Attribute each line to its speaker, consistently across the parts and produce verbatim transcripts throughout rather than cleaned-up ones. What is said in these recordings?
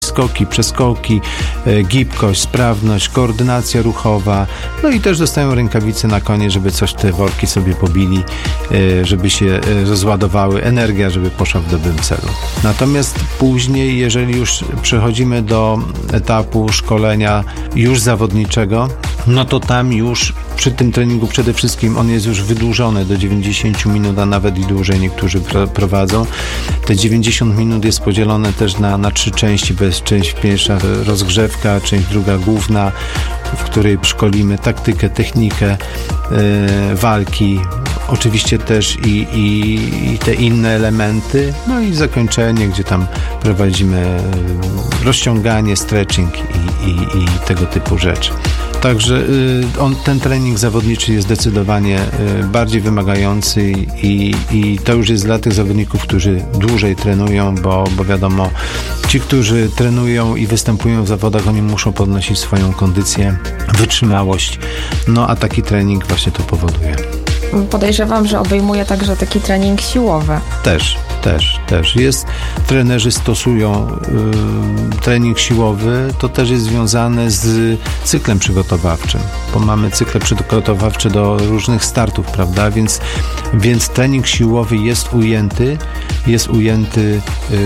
Speaker 1: skoki, przeskoki, e, gibkość, sprawność, koordynacja ruchowa, no i też dostają rękawice na koniec, żeby coś te worki sobie pobili, e, żeby się e, rozładowały, energia, żeby poszła w dobrym celu. Natomiast później, jeżeli już przechodzimy do etapu szkolenia już zawodniczego, no to tam już przy tym treningu przede wszystkim on jest już wydłużony do dziewięćdziesiąt minut, a nawet i dłużej niektórzy pro, prowadzą. Te dziewięćdziesiąt minut jest podzielone też na, na trzy części, bo jest część pierwsza rozgrzewka, część druga główna, w której szkolimy taktykę, technikę yy, walki, oczywiście też i, i, i te inne elementy, no i zakończenie, gdzie tam prowadzimy rozciąganie, stretching i, i, i tego typu rzeczy. Także y, on, ten trening zawodniczy jest zdecydowanie y, bardziej wymagający i, i to już jest dla tych zawodników, którzy dłużej trenują, bo, bo wiadomo, ci, którzy trenują i występują w zawodach, oni muszą podnosić swoją kondycję, wytrzymałość, no a taki trening właśnie to powoduje.
Speaker 2: Podejrzewam, że obejmuje także taki trening siłowy.
Speaker 1: Też, też, też. Jest, trenerzy stosują y, trening siłowy, to też jest związane z cyklem przygotowawczym, bo mamy cykle przygotowawcze do różnych startów, prawda, więc, więc trening siłowy jest ujęty, jest ujęty y,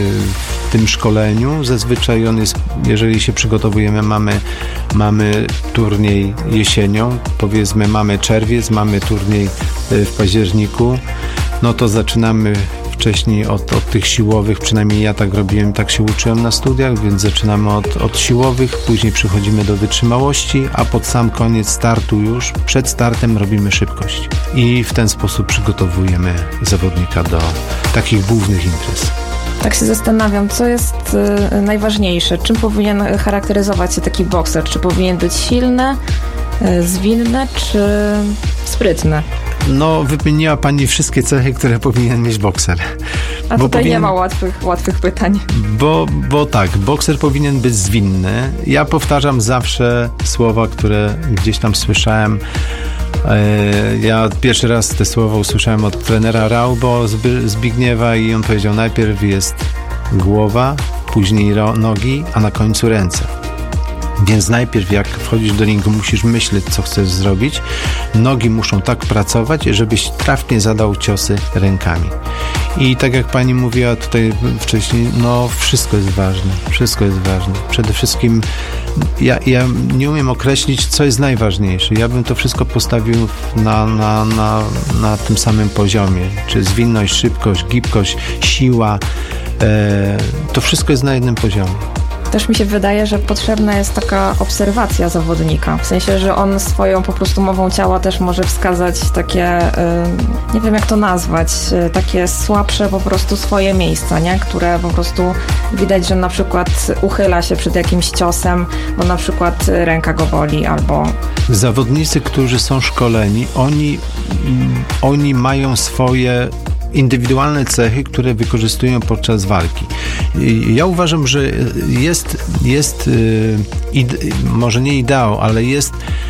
Speaker 1: w tym szkoleniu. Zazwyczaj on jest, jeżeli się przygotowujemy, mamy, mamy turniej jesienią, powiedzmy mamy czerwiec, mamy turniej w październiku, no to zaczynamy wcześniej od, od tych siłowych, przynajmniej ja tak robiłem, tak się uczyłem na studiach, więc zaczynamy od, od siłowych, później przechodzimy do wytrzymałości, a pod sam koniec startu już, przed startem robimy szybkość i w ten sposób przygotowujemy zawodnika do takich głównych imprez.
Speaker 2: Tak się zastanawiam, co jest y, najważniejsze, czym powinien charakteryzować się taki bokser, czy powinien być silny, y, zwinny, czy sprytny?
Speaker 1: No, wymieniła Pani wszystkie cechy, które powinien mieć bokser.
Speaker 2: A
Speaker 1: bo
Speaker 2: tutaj
Speaker 1: powinien,
Speaker 2: nie ma łatwych, łatwych pytań.
Speaker 1: Bo, bo tak, bokser powinien być zwinny. Ja powtarzam zawsze słowa, które gdzieś tam słyszałem. Ja pierwszy raz te słowa usłyszałem od trenera Raubo Zbigniewa i on powiedział, najpierw jest głowa, później nogi, a na końcu ręce. Więc najpierw jak wchodzisz do ringu, musisz myśleć, co chcesz zrobić. Nogi muszą tak pracować, żebyś trafnie zadał ciosy rękami. I tak jak Pani mówiła tutaj wcześniej, no wszystko jest ważne. Wszystko jest ważne. Przede wszystkim ja, ja nie umiem określić, co jest najważniejsze. Ja bym to wszystko postawił na, na, na, na tym samym poziomie. Czy zwinność, szybkość, gibkość, siła. E, to wszystko jest na jednym poziomie.
Speaker 2: Też mi się wydaje, że potrzebna jest taka obserwacja zawodnika. W sensie, że on swoją po prostu mową ciała też może wskazać takie, nie wiem jak to nazwać, takie słabsze po prostu swoje miejsca, nie? Które po prostu widać, że na przykład uchyla się przed jakimś ciosem, bo na przykład ręka go boli albo...
Speaker 1: Zawodnicy, którzy są szkoleni, oni, oni mają swoje indywidualne cechy, które wykorzystują podczas walki. Ja uważam, że jest, jest ide, może nie ideał, ale jest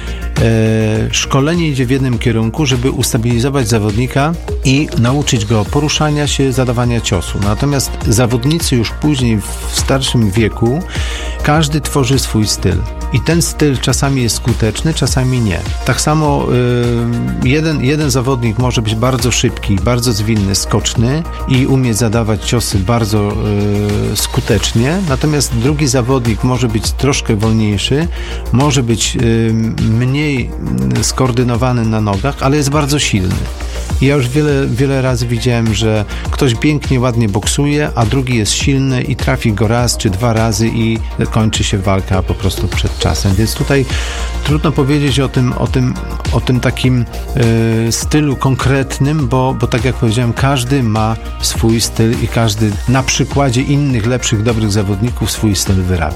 Speaker 1: e, szkolenie idzie w jednym kierunku, żeby ustabilizować zawodnika i nauczyć go poruszania się, zadawania ciosu. Natomiast zawodnicy już później w starszym wieku, każdy tworzy swój styl. I ten styl czasami jest skuteczny, czasami nie. Tak samo y, jeden, jeden zawodnik może być bardzo szybki, bardzo zwinny, skoczny i umieć zadawać ciosy bardzo y, skutecznie, natomiast drugi zawodnik może być troszkę wolniejszy, może być y, mniej skoordynowany na nogach, ale jest bardzo silny. I ja już wiele, wiele razy widziałem, że ktoś pięknie, ładnie boksuje, a drugi jest silny i trafi go raz czy dwa razy i kończy się walka po prostu przed czasem. Więc tutaj trudno powiedzieć o tym, o tym, o tym takim y, stylu konkretnym, bo, bo tak jak powiedziałem, każdy ma swój styl i każdy na przykładzie innych, lepszych, dobrych zawodników swój styl wyrabia.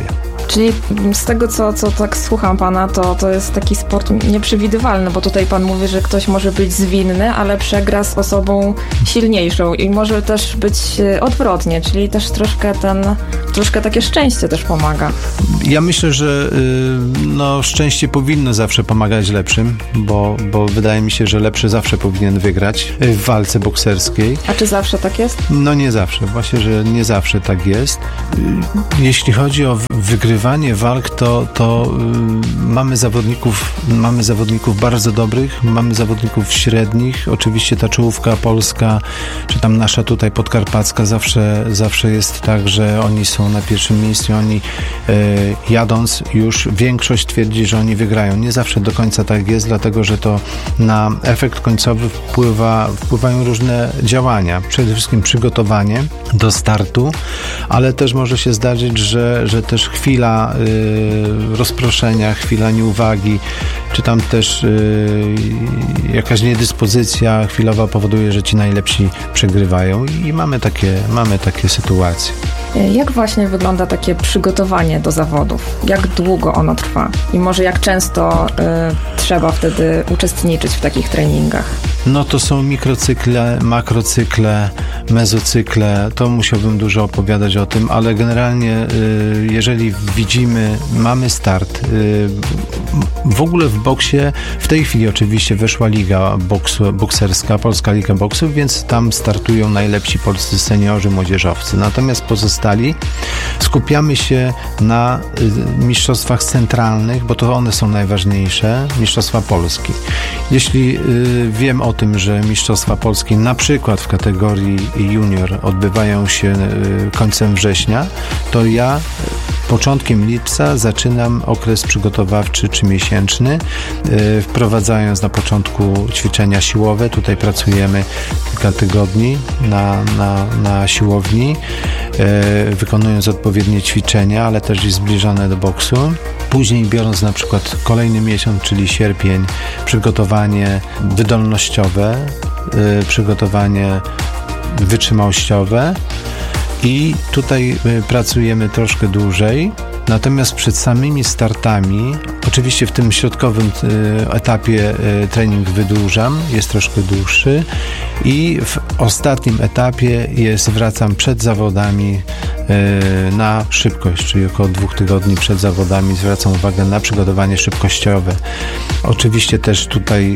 Speaker 2: Czyli z tego, co, co tak słucham pana, to, to jest taki sport nieprzewidywalny, bo tutaj pan mówi, że ktoś może być zwinny, ale przegra z osobą silniejszą i może też być odwrotnie, czyli też troszkę ten, troszkę takie szczęście też pomaga.
Speaker 1: Ja myślę, że no, szczęście powinno zawsze pomagać lepszym, bo, bo wydaje mi się, że lepszy zawsze powinien wygrać w walce bokserskiej.
Speaker 2: A czy zawsze tak jest?
Speaker 1: No nie zawsze, właśnie, że nie zawsze tak jest. Jeśli chodzi o wygrywanie walk, to, to mamy zawodników, mamy zawodników bardzo dobrych, mamy zawodników średnich. Oczywiście ta czołówka polska, czy tam nasza tutaj podkarpacka zawsze, zawsze jest tak, że oni są na pierwszym miejscu, oni e, jadąc już większość twierdzi, że oni wygrają. Nie zawsze do końca tak jest, dlatego że to na efekt końcowy wpływa, wpływają różne działania. Przede wszystkim przygotowanie do startu, ale też może się zdarzyć, że, że też chwila y, rozproszenia, chwila nieuwagi, czy tam też y, jakaś niedyspozycja chwilowa powoduje, że ci najlepsi przegrywają i mamy takie, mamy takie sytuacje.
Speaker 2: Jak właśnie wygląda takie przygotowanie do zawodów? Jak długo ono trwa? I może jak często y, trzeba wtedy uczestniczyć w takich treningach?
Speaker 1: No to są mikrocykle, makrocykle, mezocykle. To musiałbym dużo opowiadać o tym, ale generalnie y, jeżeli widzimy, mamy start. Y, w ogóle w boksie w tej chwili oczywiście weszła liga boksu, bokserska, Polska Liga Boksów, więc tam startują najlepsi polscy seniorzy, młodzieżowcy. Natomiast pozostali skupiamy się na y, mistrzostwach centralnych, bo to one są najważniejsze, mistrzostwa Polski. Jeśli y, wiem o tym, że mistrzostwa Polski na przykład w kategorii junior odbywają się y, końcem września, to ja początkiem lipca zaczynam okres przygotowawczy trzymiesięczny, yy, wprowadzając na początku ćwiczenia siłowe. Tutaj pracujemy kilka tygodni na, na, na siłowni, yy, wykonując odpowiednie ćwiczenia, ale też i zbliżone do boksu. Później biorąc na przykład kolejny miesiąc, czyli sierpień, przygotowanie wydolnościowe, yy, przygotowanie wytrzymałościowe. I tutaj pracujemy troszkę dłużej, natomiast przed samymi startami, oczywiście w tym środkowym etapie trening wydłużam, jest troszkę dłuższy i w ostatnim etapie jest, wracam przed zawodami na szybkość, czyli około dwóch tygodni przed zawodami zwracam uwagę na przygotowanie szybkościowe. Oczywiście też tutaj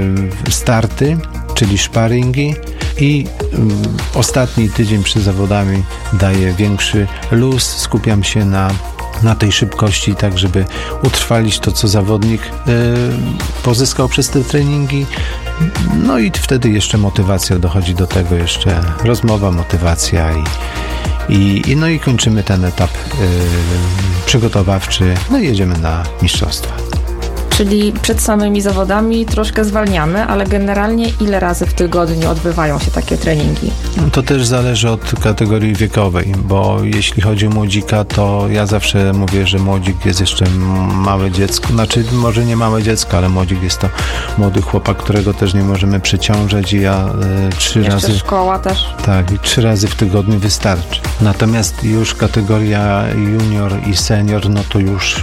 Speaker 1: starty, czyli sparingi i um, ostatni tydzień przed zawodami daję większy luz, skupiam się na, na tej szybkości, tak żeby utrwalić to, co zawodnik y, pozyskał przez te treningi. No i wtedy jeszcze motywacja dochodzi do tego, jeszcze rozmowa, motywacja i, i, i no i kończymy ten etap y, przygotowawczy, no i jedziemy na mistrzostwa.
Speaker 2: Czyli przed samymi zawodami troszkę zwalniamy, ale generalnie ile razy w tygodniu odbywają się takie treningi?
Speaker 1: To też zależy od kategorii wiekowej, bo jeśli chodzi o młodzika, to ja zawsze mówię, że młodzik jest jeszcze małe dziecko, znaczy może nie małe dziecko, ale młodzik jest to młody chłopak, którego też nie możemy przeciążać i ja y, trzy
Speaker 2: jeszcze
Speaker 1: razy...
Speaker 2: szkoła też.
Speaker 1: Tak, i trzy razy w tygodniu wystarczy. Natomiast już kategoria junior i senior, no to już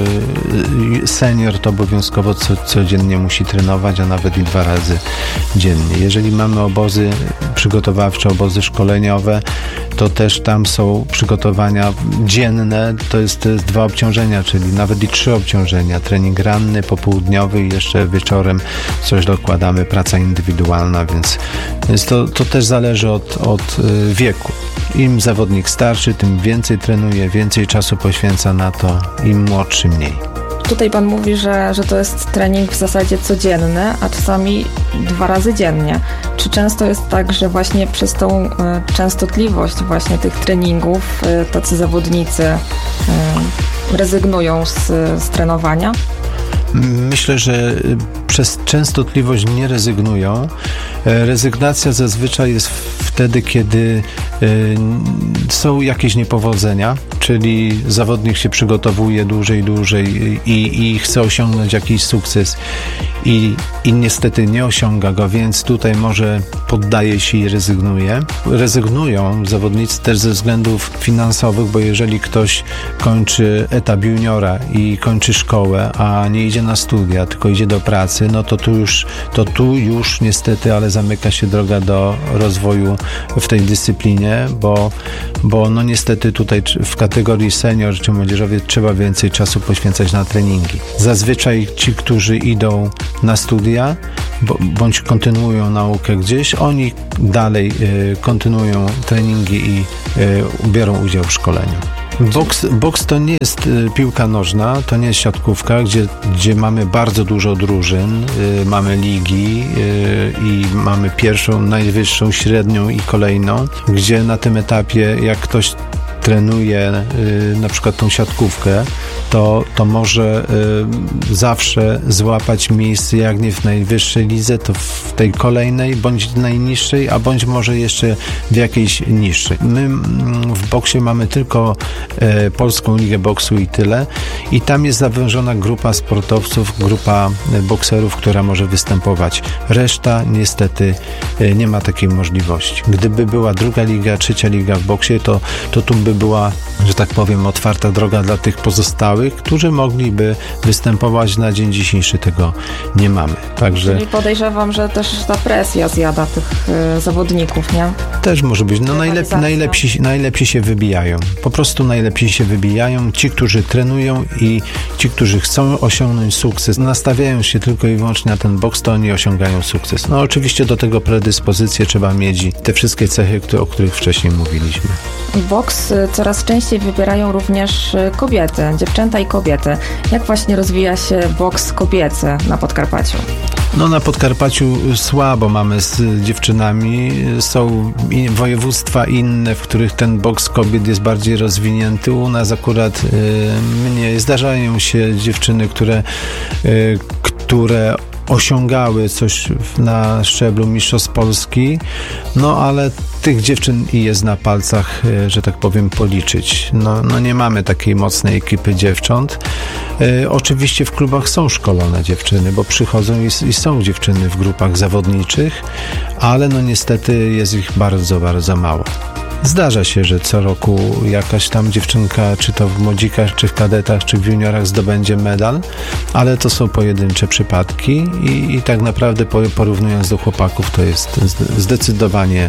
Speaker 1: y, senior to obowiązkowo co, codziennie musi trenować, a nawet i dwa razy dziennie. Jeżeli mamy obozy przygotowawcze, obozy szkoleniowe, to też tam są przygotowania dzienne, to jest, to jest dwa obciążenia, czyli nawet i trzy obciążenia. Trening ranny, popołudniowy i jeszcze wieczorem coś dokładamy, praca indywidualna, więc, więc to, to też zależy od, od wieku. Im zawodnik starszy, tym więcej trenuje, więcej czasu poświęca na to, im młodszy mniej.
Speaker 2: Tutaj pan mówi, że, że to jest trening w zasadzie codzienny, a czasami dwa razy dziennie. Czy często jest tak, że właśnie przez tą y, częstotliwość właśnie tych treningów y, tacy zawodnicy y, rezygnują z, z trenowania?
Speaker 1: Myślę, że przez częstotliwość nie rezygnują. Rezygnacja zazwyczaj jest wtedy, kiedy są jakieś niepowodzenia, czyli zawodnik się przygotowuje dłużej, dłużej i, i chce osiągnąć jakiś sukces i, i niestety nie osiąga go, więc tutaj może poddaje się i rezygnuje. Rezygnują zawodnicy też ze względów finansowych, bo jeżeli ktoś kończy etap juniora i kończy szkołę, a nie idzie na studia, tylko idzie do pracy, no to tu już, to tu już niestety, ale zamyka się droga do rozwoju w tej dyscyplinie, bo, bo no niestety tutaj w kategorii senior czy młodzieżowie trzeba więcej czasu poświęcać na treningi. Zazwyczaj ci, którzy idą na studia bądź kontynuują naukę gdzieś, oni dalej y, kontynuują treningi i y, biorą udział w szkoleniu. Boks, boks to nie jest y, piłka nożna, to nie jest siatkówka, gdzie, gdzie mamy bardzo dużo drużyn, y, mamy ligi y, i mamy pierwszą, najwyższą, średnią i kolejną, gdzie na tym etapie jak ktoś trenuje y, na przykład tą siatkówkę, to, to może y, zawsze złapać miejsce, jak nie w najwyższej lidze, to w tej kolejnej, bądź najniższej, a bądź może jeszcze w jakiejś niższej. My mm, w boksie mamy tylko y, Polską Ligę Boksu i tyle. I tam jest zawężona grupa sportowców, grupa y, bokserów, która może występować. Reszta niestety y, nie ma takiej możliwości. Gdyby była druga liga, trzecia liga w boksie, to, to tu by była, że tak powiem, otwarta droga dla tych pozostałych, którzy mogliby występować. Na dzień dzisiejszy tego nie mamy. Także
Speaker 2: czyli podejrzewam, że też ta presja zjada tych y, zawodników, nie?
Speaker 1: Też może być. No najlep, najlepsi, najlepsi się wybijają. Po prostu najlepsi się wybijają. Ci, którzy trenują i ci, którzy chcą osiągnąć sukces, nastawiają się tylko i wyłącznie na ten boks, to oni osiągają sukces. No oczywiście do tego predyspozycje trzeba mieć i te wszystkie cechy, o których wcześniej mówiliśmy.
Speaker 2: Boks coraz częściej wybierają również kobiety, dziewczęta i kobiety. Jak właśnie rozwija się boks kobiecy na Podkarpaciu?
Speaker 1: No na Podkarpaciu słabo mamy z dziewczynami. Są województwa inne, w których ten boks kobiet jest bardziej rozwinięty. U nas akurat y, mnie zdarzają się dziewczyny, które, y, które osiągały coś na szczeblu mistrzostw Polski, no ale tych dziewczyn i jest na palcach, że tak powiem, policzyć. No, no nie mamy takiej mocnej ekipy dziewcząt. E, oczywiście w klubach są szkolone dziewczyny, bo przychodzą i, i są dziewczyny w grupach zawodniczych, ale no niestety jest ich bardzo, bardzo mało. Zdarza się, że co roku jakaś tam dziewczynka, czy to w młodzikach, czy w kadetach, czy w juniorach zdobędzie medal, ale to są pojedyncze przypadki i, i tak naprawdę porównując do chłopaków, to jest zdecydowanie,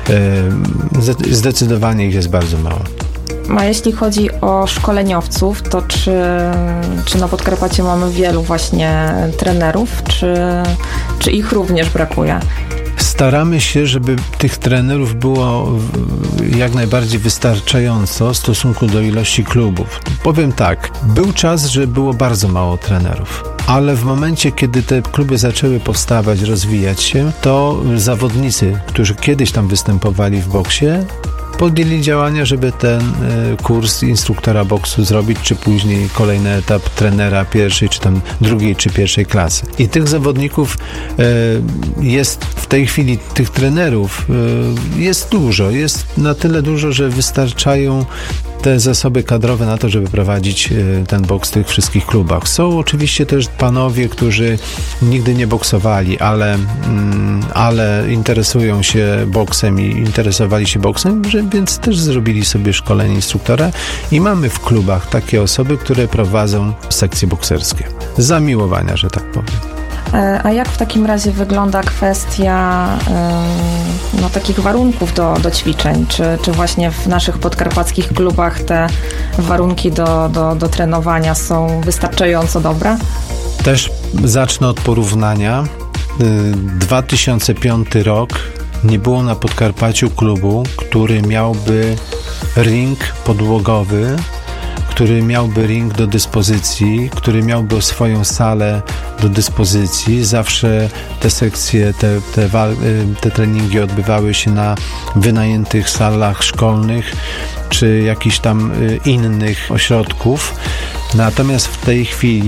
Speaker 1: zdecydowanie ich jest bardzo mało.
Speaker 2: A jeśli chodzi o szkoleniowców, to czy, czy na Podkarpaciu mamy wielu właśnie trenerów, czy, czy ich również brakuje?
Speaker 1: Staramy się, żeby tych trenerów było jak najbardziej wystarczająco w stosunku do ilości klubów. Powiem tak, był czas, że było bardzo mało trenerów, ale w momencie, kiedy te kluby zaczęły powstawać, rozwijać się, to zawodnicy, którzy kiedyś tam występowali w boksie, podjęli działania, żeby ten y, kurs instruktora boksu zrobić, czy później kolejny etap trenera pierwszej, czy tam drugiej, czy pierwszej klasy. I tych zawodników y, jest w tej chwili, tych trenerów y, jest dużo. Jest na tyle dużo, że wystarczają te zasoby kadrowe na to, żeby prowadzić ten boks w tych wszystkich klubach. Są oczywiście też panowie, którzy nigdy nie boksowali, ale, ale interesują się boksem i interesowali się boksem, więc też zrobili sobie szkolenie instruktora i mamy w klubach takie osoby, które prowadzą sekcje bokserskie. Zamiłowania, że tak powiem.
Speaker 2: A jak w takim razie wygląda kwestia no, takich warunków do, do ćwiczeń? Czy, czy właśnie w naszych podkarpackich klubach te warunki do, do, do trenowania są wystarczająco dobre?
Speaker 1: Też zacznę od porównania. dwa tysiące piąty rok. Nie było na Podkarpaciu klubu, który miałby ring podłogowy, który miałby ring do dyspozycji, który miałby swoją salę do dyspozycji. Zawsze te sekcje, te, te, te treningi odbywały się na wynajętych salach szkolnych czy jakichś tam innych ośrodków. Natomiast w tej chwili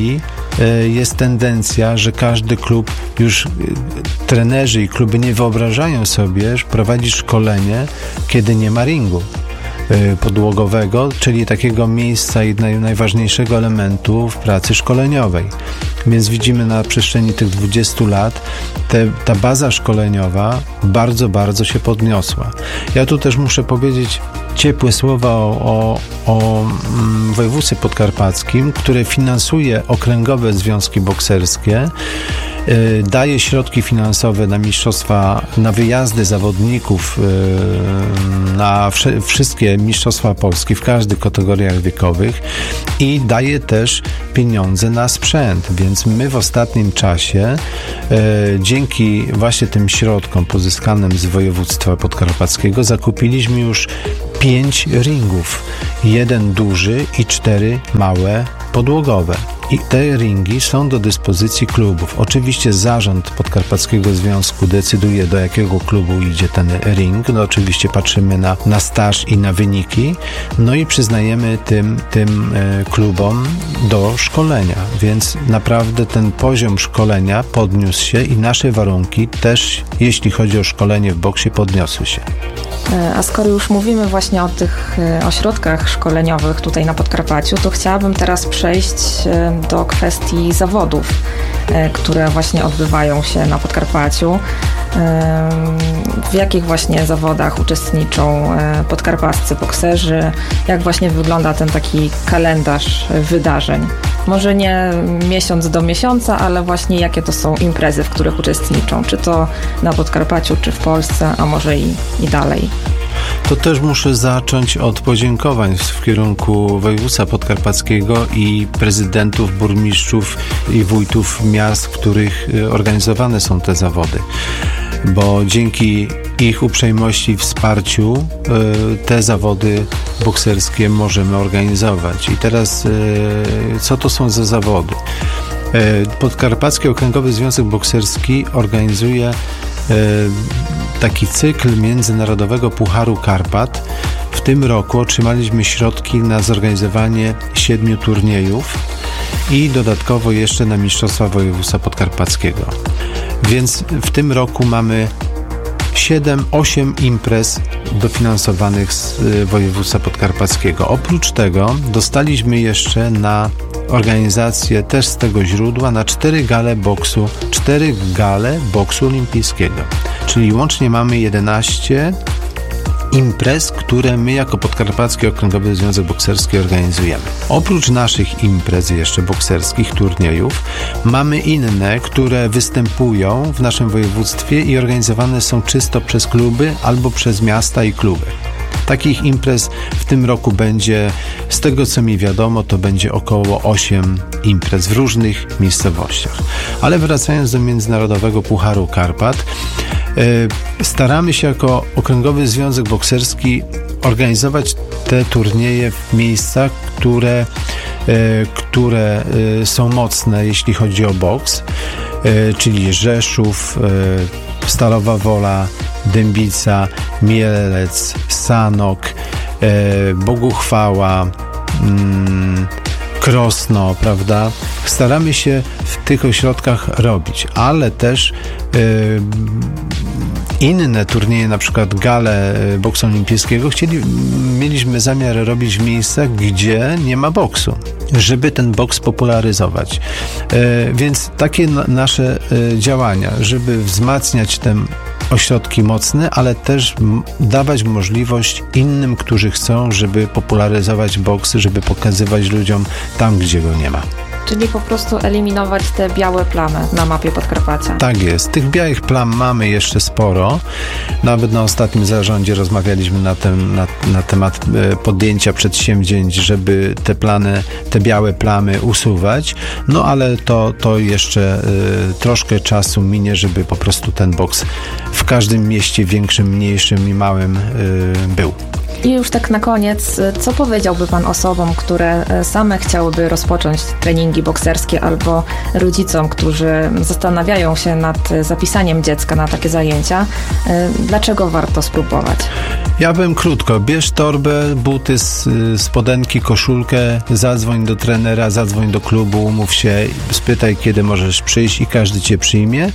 Speaker 1: jest tendencja, że każdy klub, już trenerzy i kluby nie wyobrażają sobie prowadzić szkolenie, kiedy nie ma ringu podłogowego, czyli takiego miejsca i naj, najważniejszego elementu w pracy szkoleniowej. Więc widzimy na przestrzeni tych dwudziestu lat te, ta baza szkoleniowa bardzo, bardzo się podniosła. Ja tu też muszę powiedzieć ciepłe słowa o, o, o mm, województwie podkarpackim, które finansuje okręgowe związki bokserskie, y, daje środki finansowe na mistrzostwa, na wyjazdy zawodników, y, na wsz- wszystkie mistrzostwa Polski w każdych kategoriach wiekowych i daje też pieniądze na sprzęt, więc my w ostatnim czasie y, dzięki właśnie tym środkom pozyskanym z województwa podkarpackiego zakupiliśmy już pięć ringów, jeden duży i cztery małe podłogowe. I te ringi są do dyspozycji klubów. Oczywiście zarząd Podkarpackiego Związku decyduje, do jakiego klubu idzie ten ring. No oczywiście patrzymy na, na staż i na wyniki, no i przyznajemy tym, tym e, klubom do szkolenia. Więc naprawdę ten poziom szkolenia podniósł się i nasze warunki też, jeśli chodzi o szkolenie w boksie, podniosły się.
Speaker 2: A skoro już mówimy właśnie o tych ośrodkach szkoleniowych tutaj na Podkarpaciu, to chciałabym teraz przejść do kwestii zawodów, które właśnie odbywają się na Podkarpaciu. W jakich właśnie zawodach uczestniczą podkarpaccy bokserzy? Jak właśnie wygląda ten taki kalendarz wydarzeń? Może nie miesiąc do miesiąca, ale właśnie jakie to są imprezy, w których uczestniczą? Czy to na Podkarpaciu, czy w Polsce, a może i, i dalej?
Speaker 1: To też muszę zacząć od podziękowań w kierunku województwa podkarpackiego i prezydentów, burmistrzów i wójtów miast, w których organizowane są te zawody. Bo dzięki ich uprzejmości i wsparciu te zawody bokserskie możemy organizować. I teraz co to są za zawody? Podkarpacki Okręgowy Związek Bokserski organizuje taki cykl Międzynarodowego Pucharu Karpat. W tym roku otrzymaliśmy środki na zorganizowanie siedmiu turniejów i dodatkowo jeszcze na Mistrzostwa Województwa Podkarpackiego. Więc w tym roku mamy siedem, osiem imprez dofinansowanych z województwa podkarpackiego. Oprócz tego dostaliśmy jeszcze na organizację też z tego źródła na cztery gale boksu, cztery gale boksu olimpijskiego. Czyli łącznie mamy jedenaście imprez, które my jako Podkarpacki Okręgowy Związek Bokserski organizujemy. Oprócz naszych imprez jeszcze bokserskich, turniejów, mamy inne, które występują w naszym województwie i organizowane są czysto przez kluby albo przez miasta i kluby. Takich imprez w tym roku będzie, z tego co mi wiadomo, to będzie około osiem imprez w różnych miejscowościach. Ale wracając do Międzynarodowego Pucharu Karpat, staramy się jako Okręgowy Związek Bokserski organizować te turnieje w miejscach, które, które są mocne, jeśli chodzi o boks, czyli Rzeszów, Stalowa Wola, Dębica, Mielec, Sanok, Boguchwała, Krosno, prawda? Staramy się w tych ośrodkach robić, ale też yy, inne turnieje, na przykład gale boksu olimpijskiego, chcieli, mieliśmy zamiar robić w miejscach, gdzie nie ma boksu, żeby ten boks popularyzować. Yy, więc takie na, nasze yy, działania, żeby wzmacniać ten ośrodki mocne, ale też dawać możliwość innym, którzy chcą, żeby popularyzować boks, żeby pokazywać ludziom tam, gdzie go nie ma.
Speaker 2: Czyli po prostu eliminować te białe plamy na mapie Podkarpacia.
Speaker 1: Tak jest. Tych białych plam mamy jeszcze sporo. Nawet na ostatnim zarządzie rozmawialiśmy na, tem, na, na temat podjęcia przedsięwzięć, żeby te plany, te białe plamy usuwać. No ale to, to jeszcze y, troszkę czasu minie, żeby po prostu ten boks w każdym mieście, większym, mniejszym i małym y, był.
Speaker 2: I już tak na koniec, co powiedziałby Pan osobom, które same chciałyby rozpocząć treningi bokserskie albo rodzicom, którzy zastanawiają się nad zapisaniem dziecka na takie zajęcia? Dlaczego warto spróbować?
Speaker 1: Ja bym krótko. Bierz torbę, buty, spodenki, koszulkę, zadzwoń do trenera, zadzwoń do klubu, umów się, spytaj, kiedy możesz przyjść i każdy cię przyjmie.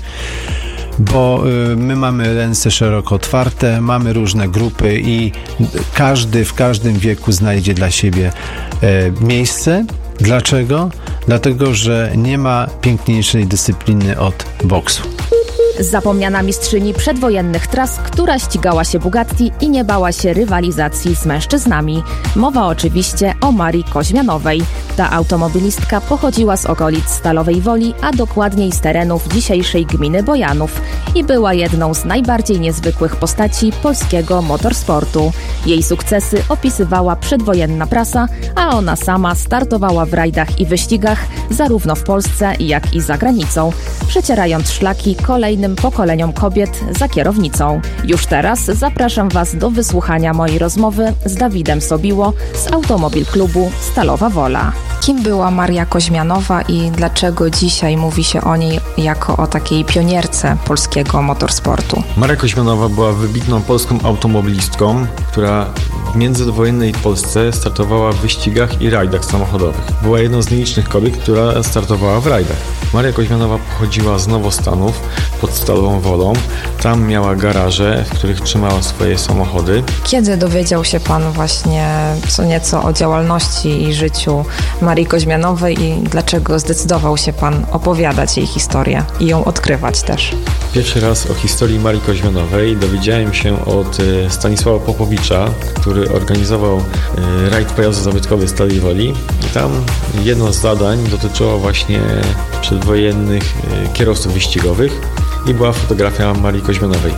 Speaker 1: Bo y, my mamy ręce szeroko otwarte, mamy różne grupy i każdy w każdym wieku znajdzie dla siebie y, miejsce. Dlaczego? Dlatego, że nie ma piękniejszej dyscypliny od boksu.
Speaker 3: Zapomniana mistrzyni przedwojennych tras, która ścigała się Bugatti i nie bała się rywalizacji z mężczyznami. Mowa oczywiście o Marii Koźmianowej. Ta automobilistka pochodziła z okolic Stalowej Woli, a dokładniej z terenów dzisiejszej gminy Bojanów i była jedną z najbardziej niezwykłych postaci polskiego motorsportu. Jej sukcesy opisywała przedwojenna prasa, a ona sama startowała w rajdach i wyścigach zarówno w Polsce, jak i za granicą, przecierając szlaki kolejnym pokoleniom kobiet za kierownicą. Już teraz zapraszam Was do wysłuchania mojej rozmowy z Dawidem Sobiło z Automobil Klubu Stalowa Wola.
Speaker 2: Kim była Maria Koźmianowa i dlaczego dzisiaj mówi się o niej jako o takiej pionierce polskiego motorsportu?
Speaker 4: Maria Koźmianowa była wybitną polską automobilistką, która w międzywojennej Polsce startowała w wyścigach i rajdach samochodowych. Była jedną z nielicznych kobiet, która startowała w rajdach. Maria Koźmianowa pochodziła z Nowostanów pod Stalową Wolą. Tam miała garaże, w których trzymała swoje samochody.
Speaker 2: Kiedy dowiedział się Pan właśnie co nieco o działalności i życiu Marii Koźmianowej i dlaczego zdecydował się Pan opowiadać jej historię i ją odkrywać też?
Speaker 4: Pierwszy raz o historii Marii Koźmianowej dowiedziałem się od Stanisława Popowicza, który organizował rajd pojazdu zabytkowy Stalowej Woli. I tam jedno z zadań dotyczyło właśnie przedwojennych kierowców wyścigowych i była fotografia Marii Koźmianowej.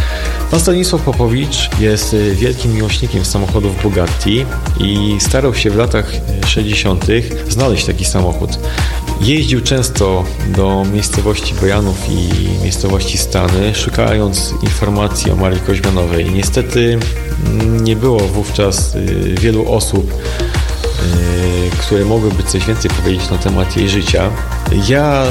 Speaker 4: Pan Stanisław Popowicz jest wielkim miłośnikiem samochodów Bugatti i starał się w latach sześćdziesiątych znaleźć taki samochód. Jeździł często do miejscowości Bojanów i miejscowości Stany, szukając informacji o Marii Koźmianowej. Niestety nie było wówczas wielu osób, które mogłyby coś więcej powiedzieć na temat jej życia. Ja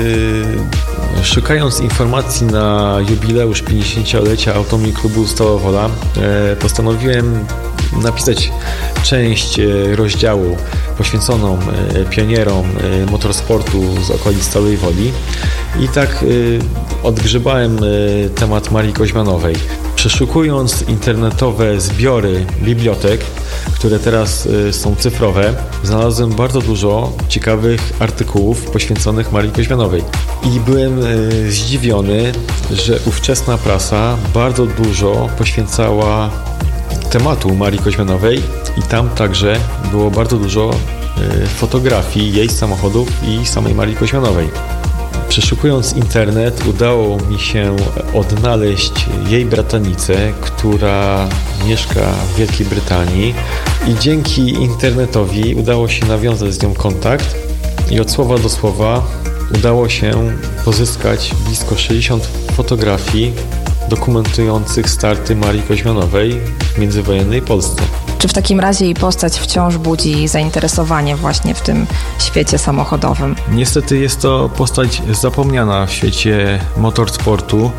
Speaker 4: yy, szukając informacji na jubileusz pięćdziesięciolecia Automobil Klubu Stalowa Wola, yy, postanowiłem napisać część yy, rozdziału poświęconą yy, pionierom yy, motorsportu z okolic Stalowej Woli i tak yy, odgrzebałem yy, temat Marii Koźmianowej. Przeszukując internetowe zbiory bibliotek, które teraz y, są cyfrowe, znalazłem bardzo dużo ciekawych artykułów poświęconych Marii Koźmianowej. I byłem y, zdziwiony, że ówczesna prasa bardzo dużo poświęcała tematu Marii Koźmianowej i tam także było bardzo dużo y, fotografii jej samochodów i samej Marii Koźmianowej. Przeszukując internet, udało mi się odnaleźć jej bratanicę, która mieszka w Wielkiej Brytanii i dzięki internetowi udało się nawiązać z nią kontakt i od słowa do słowa udało się pozyskać blisko sześćdziesiąt fotografii dokumentujących starty Marii Koźmianowej w międzywojennej Polsce.
Speaker 2: Czy w takim razie jej postać wciąż budzi zainteresowanie właśnie w tym świecie samochodowym?
Speaker 4: Niestety jest to postać zapomniana w świecie motorsportu.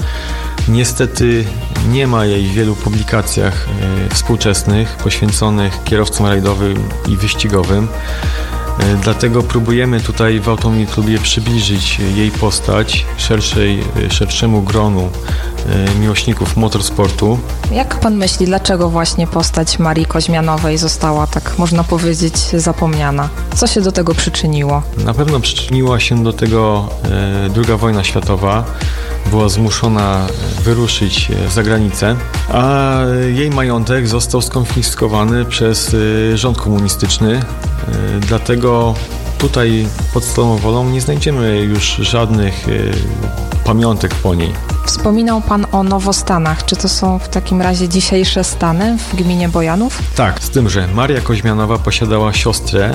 Speaker 4: Niestety nie ma jej w wielu publikacjach y, współczesnych poświęconych kierowcom rajdowym i wyścigowym. Y, dlatego próbujemy tutaj w Automobil Klubie przybliżyć jej postać szerszej, y, szerszemu gronu y, miłośników motorsportu.
Speaker 2: Jak Pan myśli, dlaczego właśnie postać Marii Koźmianowej została, tak można powiedzieć, zapomniana? Co się do tego przyczyniło?
Speaker 4: Na pewno przyczyniła się do tego y, druga wojna światowa. Była zmuszona wyruszyć za granicę, a jej majątek został skonfiskowany przez rząd komunistyczny. Dlatego tutaj pod Stalową Wolą nie znajdziemy już żadnych pamiątek po niej.
Speaker 2: Wspominał Pan o Nowostanach. Czy to są w takim razie dzisiejsze Stany w gminie Bojanów?
Speaker 4: Tak, z tym, że Maria Koźmianowa posiadała siostrę.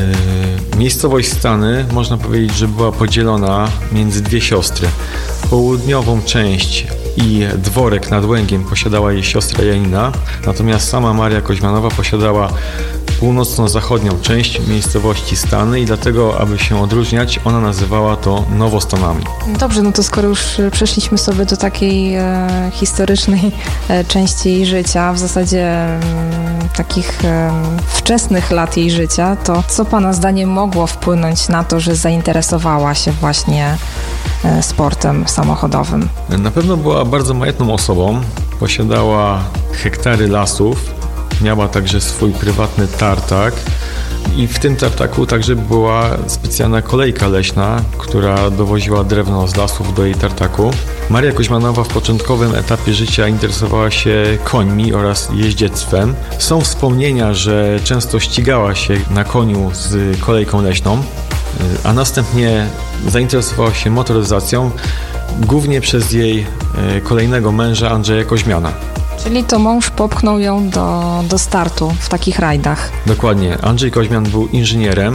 Speaker 4: Yy, miejscowość Stany, można powiedzieć, że była podzielona między dwie siostry. Południową część i dworek nad Łęgiem posiadała jej siostra Janina, natomiast sama Maria Koźmianowa posiadała północno-zachodnią część miejscowości Stany i dlatego, aby się odróżniać, ona nazywała to Nowostanami.
Speaker 2: Dobrze, no to skoro już przeszliśmy sobie do takiej e, historycznej e, części jej życia, w zasadzie e, takich e, wczesnych lat jej życia, to co Pana zdaniem mogło wpłynąć na to, że zainteresowała się właśnie e, sportem samochodowym?
Speaker 4: Na pewno była bardzo majętną osobą, posiadała hektary lasów, miała także swój prywatny tartak i w tym tartaku także była specjalna kolejka leśna, która dowoziła drewno z lasów do jej tartaku. Maria Koźmianowa w początkowym etapie życia interesowała się końmi oraz jeździectwem. Są wspomnienia, że często ścigała się na koniu z kolejką leśną, a następnie zainteresowała się motoryzacją, głównie przez jej kolejnego męża Andrzeja Koźmiana.
Speaker 2: Czyli to mąż popchnął ją do, do startu w takich rajdach.
Speaker 4: Dokładnie. Andrzej Koźmian był inżynierem,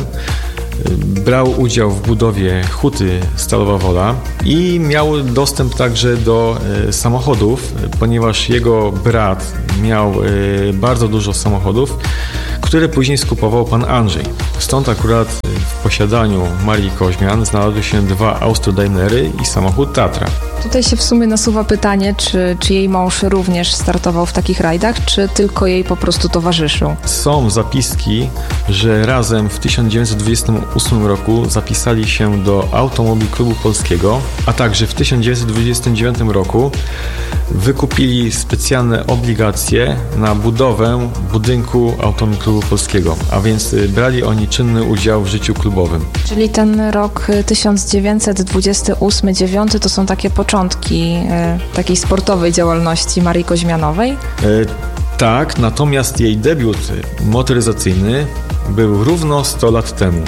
Speaker 4: brał udział w budowie huty Stalowa Wola i miał dostęp także do e, samochodów, ponieważ jego brat miał e, bardzo dużo samochodów, które później skupował pan Andrzej. Stąd akurat w posiadaniu Marii Koźmian znalazły się dwa Austro-Daimlery i samochód Tatra.
Speaker 2: Tutaj się w sumie nasuwa pytanie, czy, czy jej mąż również startował w takich rajdach, czy tylko jej po prostu towarzyszył?
Speaker 4: Są zapiski, że razem w tysiąc dziewięćset dwudziestym ósmym roku zapisali się do Automobil Klubu Polskiego, a także w tysiąc dziewięćset dwudziestym dziewiątym roku wykupili specjalne obligacje na budowę budynku Automobil Klubu Polskiego, a więc brali oni czynny udział w życiu klubowym.
Speaker 2: Czyli ten rok tysiąc dziewięćset dwudziesty ósmy dziewiąty to są takie początki e, takiej sportowej działalności Marii Koźmianowej?
Speaker 4: E, tak, natomiast jej debiut motoryzacyjny był równo sto lat temu.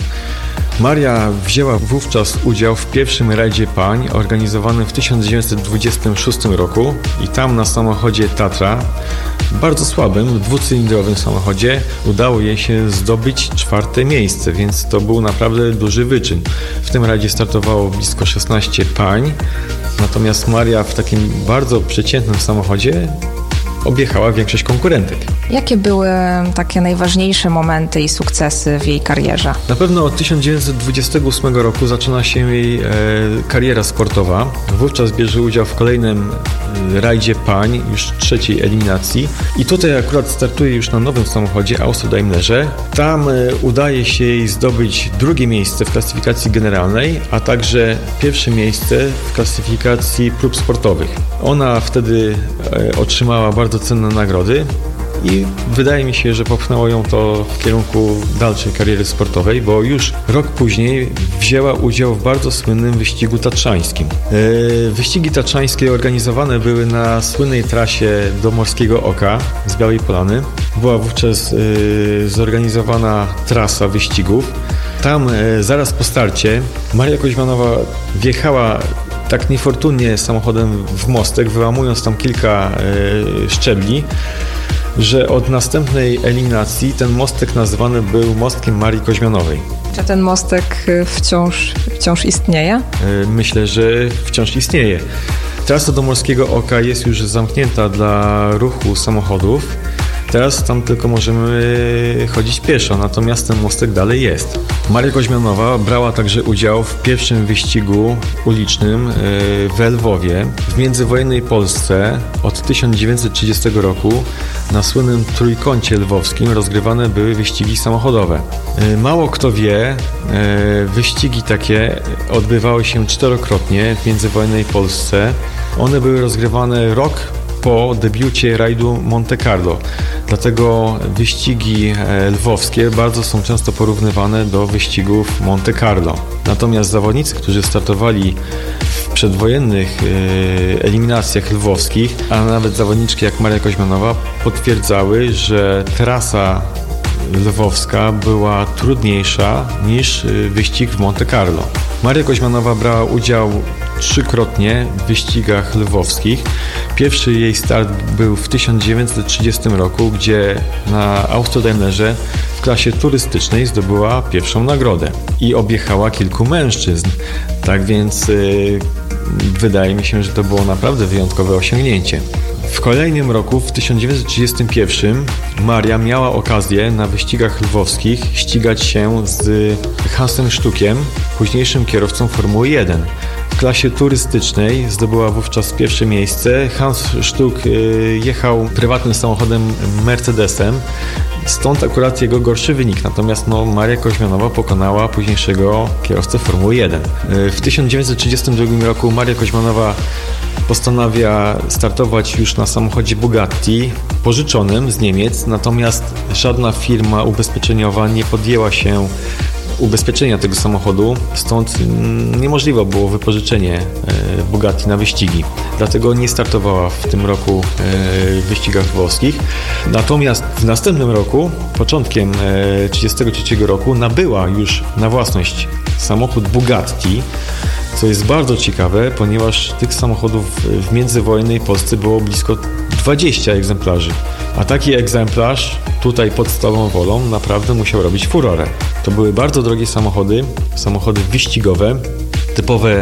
Speaker 4: Maria wzięła wówczas udział w pierwszym rajdzie pań organizowanym w tysiąc dziewięćset dwudziestym szóstym roku i tam na samochodzie Tatra, bardzo słabym, dwucylindrowym samochodzie, udało jej się zdobyć czwarte miejsce, więc to był naprawdę duży wyczyn. W tym rajdzie startowało blisko szesnaście pań, natomiast Maria w takim bardzo przeciętnym samochodzie objechała większość konkurentek.
Speaker 2: Jakie były takie najważniejsze momenty i sukcesy w jej karierze?
Speaker 4: Na pewno od tysiąc dziewięćset dwudziestego ósmego roku zaczyna się jej e, kariera sportowa. Wówczas bierze udział w kolejnym e, rajdzie pań, już trzeciej eliminacji. I tutaj akurat startuje już na nowym samochodzie Austro-Daimlerze. Tam e, udaje się jej zdobyć drugie miejsce w klasyfikacji generalnej, a także pierwsze miejsce w klasyfikacji prób sportowych. Ona wtedy e, otrzymała bardzo cenne nagrody. I wydaje mi się, że popchnęło ją to w kierunku dalszej kariery sportowej, bo już rok później wzięła udział w bardzo słynnym wyścigu tatrzańskim. Yy, wyścigi tatrzańskie organizowane były na słynnej trasie do Morskiego Oka z Białej Polany. Była wówczas yy, zorganizowana trasa wyścigów. Tam yy, zaraz po starcie Maria Koźmianowa wjechała tak niefortunnie samochodem w mostek, wyłamując tam kilka yy, szczebli, że od następnej eliminacji ten mostek nazywany był mostkiem Marii Koźmianowej.
Speaker 2: Czy ten mostek wciąż, wciąż istnieje?
Speaker 4: Myślę, że wciąż istnieje. Trasa do Morskiego Oka jest już zamknięta dla ruchu samochodów. Teraz tam tylko możemy chodzić pieszo, natomiast ten mostek dalej jest. Maria Koźmianowa brała także udział w pierwszym wyścigu ulicznym w Lwowie. W międzywojennej Polsce od tysiąc dziewięćset trzydziestego roku na słynnym Trójkącie Lwowskim rozgrywane były wyścigi samochodowe. Mało kto wie, wyścigi takie odbywały się czterokrotnie w międzywojennej Polsce. One były rozgrywane rok po debiucie rajdu Monte Carlo. Dlatego wyścigi lwowskie bardzo są często porównywane do wyścigów Monte Carlo. Natomiast zawodnicy, którzy startowali w przedwojennych eliminacjach lwowskich, a nawet zawodniczki jak Maria Koźmianowa, potwierdzały, że trasa lwowska była trudniejsza niż wyścig w Monte Carlo. Maria Koźmianowa brała udział trzykrotnie w wyścigach lwowskich. Pierwszy jej start był w tysiąc dziewięćset trzydziestym roku, gdzie na Austro-Daimlerze w klasie turystycznej zdobyła pierwszą nagrodę i objechała kilku mężczyzn. Tak więc yy, wydaje mi się, że to było naprawdę wyjątkowe osiągnięcie. W kolejnym roku, w tysiąc dziewięćset trzydziestym pierwszym, Maria miała okazję na wyścigach lwowskich ścigać się z Hansem Stuckiem, późniejszym kierowcą Formuły jeden. W klasie turystycznej zdobyła wówczas pierwsze miejsce. Hans Stuck jechał prywatnym samochodem Mercedesem, stąd akurat jego gorszy wynik. Natomiast no, Maria Koźmianowa pokonała późniejszego kierowcę Formuły jeden. W tysiąc dziewięćset trzydziestym drugim roku Maria Koźmianowa postanawia startować już na samochodzie Bugatti pożyczonym z Niemiec, natomiast żadna firma ubezpieczeniowa nie podjęła się ubezpieczenia tego samochodu, stąd niemożliwe było wypożyczenie Bugatti na wyścigi. Dlatego nie startowała w tym roku w wyścigach włoskich. Natomiast w następnym roku, początkiem tysiąc dziewięćset trzydziestego trzeciego roku, nabyła już na własność samochód Bugatti, co jest bardzo ciekawe, ponieważ tych samochodów w międzywojennej Polsce było blisko dwadzieścia egzemplarzy. A taki egzemplarz tutaj pod Stałą Wolą naprawdę musiał robić furorę. To były bardzo drogie samochody, samochody wyścigowe, typowe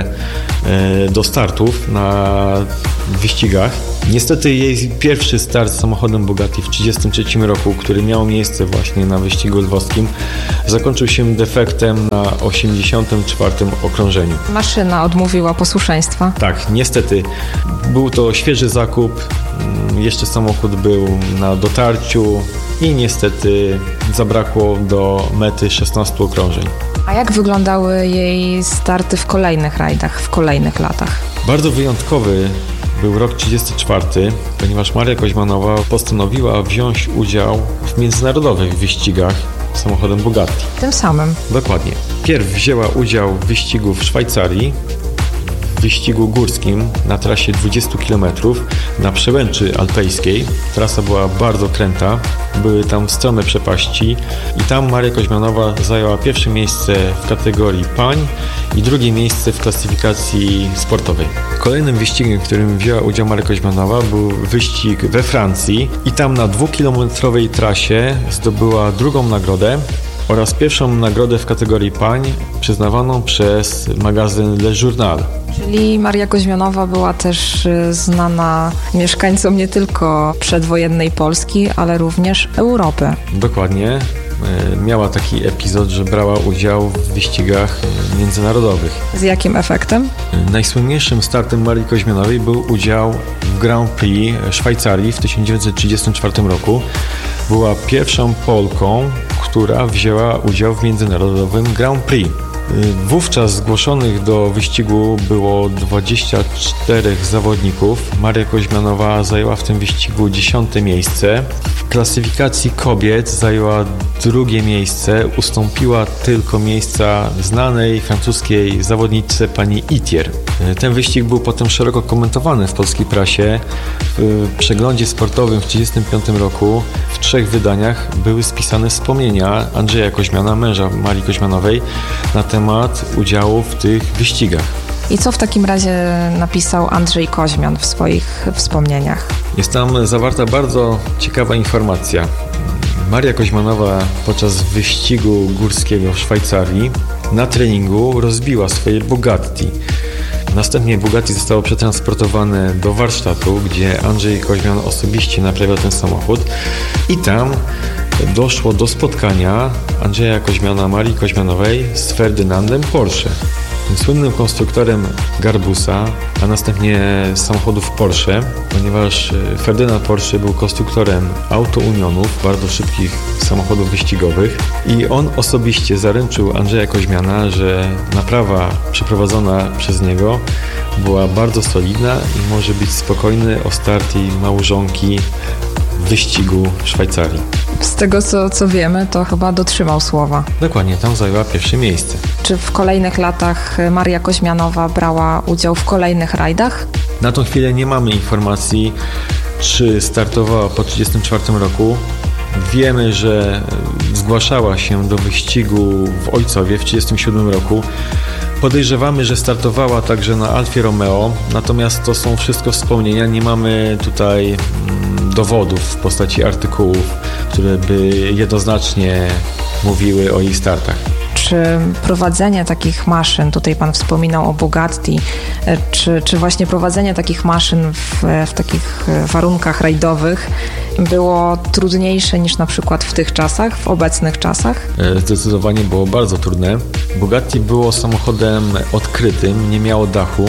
Speaker 4: do startów na wyścigach. Niestety jej pierwszy start z samochodem Bugatti w tysiąc dziewięćset trzydziestym trzecim roku, który miał miejsce właśnie na wyścigu lwowskim, zakończył się defektem na osiemdziesiątym czwartym okrążeniu.
Speaker 2: Maszyna odmówiła posłuszeństwa.
Speaker 4: Tak, niestety. Był to świeży zakup, jeszcze samochód był na dotarciu i niestety zabrakło do mety szesnastu okrążeń.
Speaker 2: A jak wyglądały jej starty w kolejnych rajdach, w kolejnych latach?
Speaker 4: Bardzo wyjątkowy był rok trzydziesty czwarty, ponieważ Maria Koźmanowa postanowiła wziąć udział w międzynarodowych wyścigach samochodem Bugatti.
Speaker 2: Tym samym?
Speaker 4: Dokładnie. Pierw wzięła udział w wyścigu w Szwajcarii, w wyścigu górskim na trasie dwudziestu kilometrów na przełęczy alpejskiej. Trasa była bardzo kręta, były tam strome przepaści i tam Maria Koźmianowa zajęła pierwsze miejsce w kategorii pań i drugie miejsce w klasyfikacji sportowej. Kolejnym wyścigiem, w którym wzięła udział Maria Koźmianowa, był wyścig we Francji i tam na dwukilometrowej trasie zdobyła drugą nagrodę oraz pierwszą nagrodę w kategorii pań przyznawaną przez magazyn Le Journal.
Speaker 2: Czyli Maria Koźmianowa była też znana mieszkańcom nie tylko przedwojennej Polski, ale również Europy.
Speaker 4: Dokładnie. Miała taki epizod, że brała udział w wyścigach międzynarodowych.
Speaker 2: Z jakim efektem?
Speaker 4: Najsłynniejszym startem Marii Koźmianowej był udział w Grand Prix Szwajcarii w tysiąc dziewięćset trzydziestym czwartym roku. Była pierwszą Polką, która wzięła udział w międzynarodowym Grand Prix. Wówczas zgłoszonych do wyścigu było dwudziestu czterech zawodników. Maria Koźmianowa zajęła w tym wyścigu dziesiąte miejsce. W klasyfikacji kobiet zajęła drugie miejsce. Ustąpiła tylko miejsca znanej francuskiej zawodniczce pani Itier. Ten wyścig był potem szeroko komentowany w polskiej prasie. W przeglądzie sportowym w tysiąc dziewięćset trzydziestym piątym roku w trzech wydaniach były spisane wspomnienia Andrzeja Koźmiana, męża Marii Koźmianowej, na temat udziału w tych wyścigach.
Speaker 2: I co w takim razie napisał Andrzej Koźmian w swoich wspomnieniach?
Speaker 4: Jest tam zawarta bardzo ciekawa informacja. Maria Koźmianowa podczas wyścigu górskiego w Szwajcarii na treningu rozbiła swoje Bugatti. Następnie Bugatti zostało przetransportowane do warsztatu, gdzie Andrzej Koźmian osobiście naprawiał ten samochód i tam doszło do spotkania Andrzeja Koźmiana, Marii Koźmianowej z Ferdynandem Porsche, tym słynnym konstruktorem Garbusa, a następnie samochodów Porsche, ponieważ Ferdynand Porsche był konstruktorem Auto Unionów, bardzo szybkich samochodów wyścigowych i on osobiście zaręczył Andrzeja Koźmiana, że naprawa przeprowadzona przez niego była bardzo solidna i może być spokojny o start jej małżonki w wyścigu w Szwajcarii.
Speaker 2: Z tego, co, co wiemy, to chyba dotrzymał słowa.
Speaker 4: Dokładnie, tam zajęła pierwsze miejsce.
Speaker 2: Czy w kolejnych latach Maria Koźmianowa brała udział w kolejnych rajdach?
Speaker 4: Na tą chwilę nie mamy informacji, czy startowała po tysiąc dziewięćset trzydziestym czwartym roku. Wiemy, że zgłaszała się do wyścigu w Ojcowie w tysiąc dziewięćset trzydziestym siódmym roku. Podejrzewamy, że startowała także na Alfie Romeo, natomiast to są wszystko wspomnienia. Nie mamy tutaj dowodów w postaci artykułów, które by jednoznacznie mówiły o jej startach.
Speaker 2: czy prowadzenie takich maszyn, tutaj pan wspominał o Bugatti, czy, czy właśnie prowadzenie takich maszyn w, w takich warunkach rajdowych było trudniejsze niż na przykład w tych czasach, w obecnych czasach?
Speaker 4: Zdecydowanie było bardzo trudne. Bugatti było samochodem odkrytym, nie miało dachu.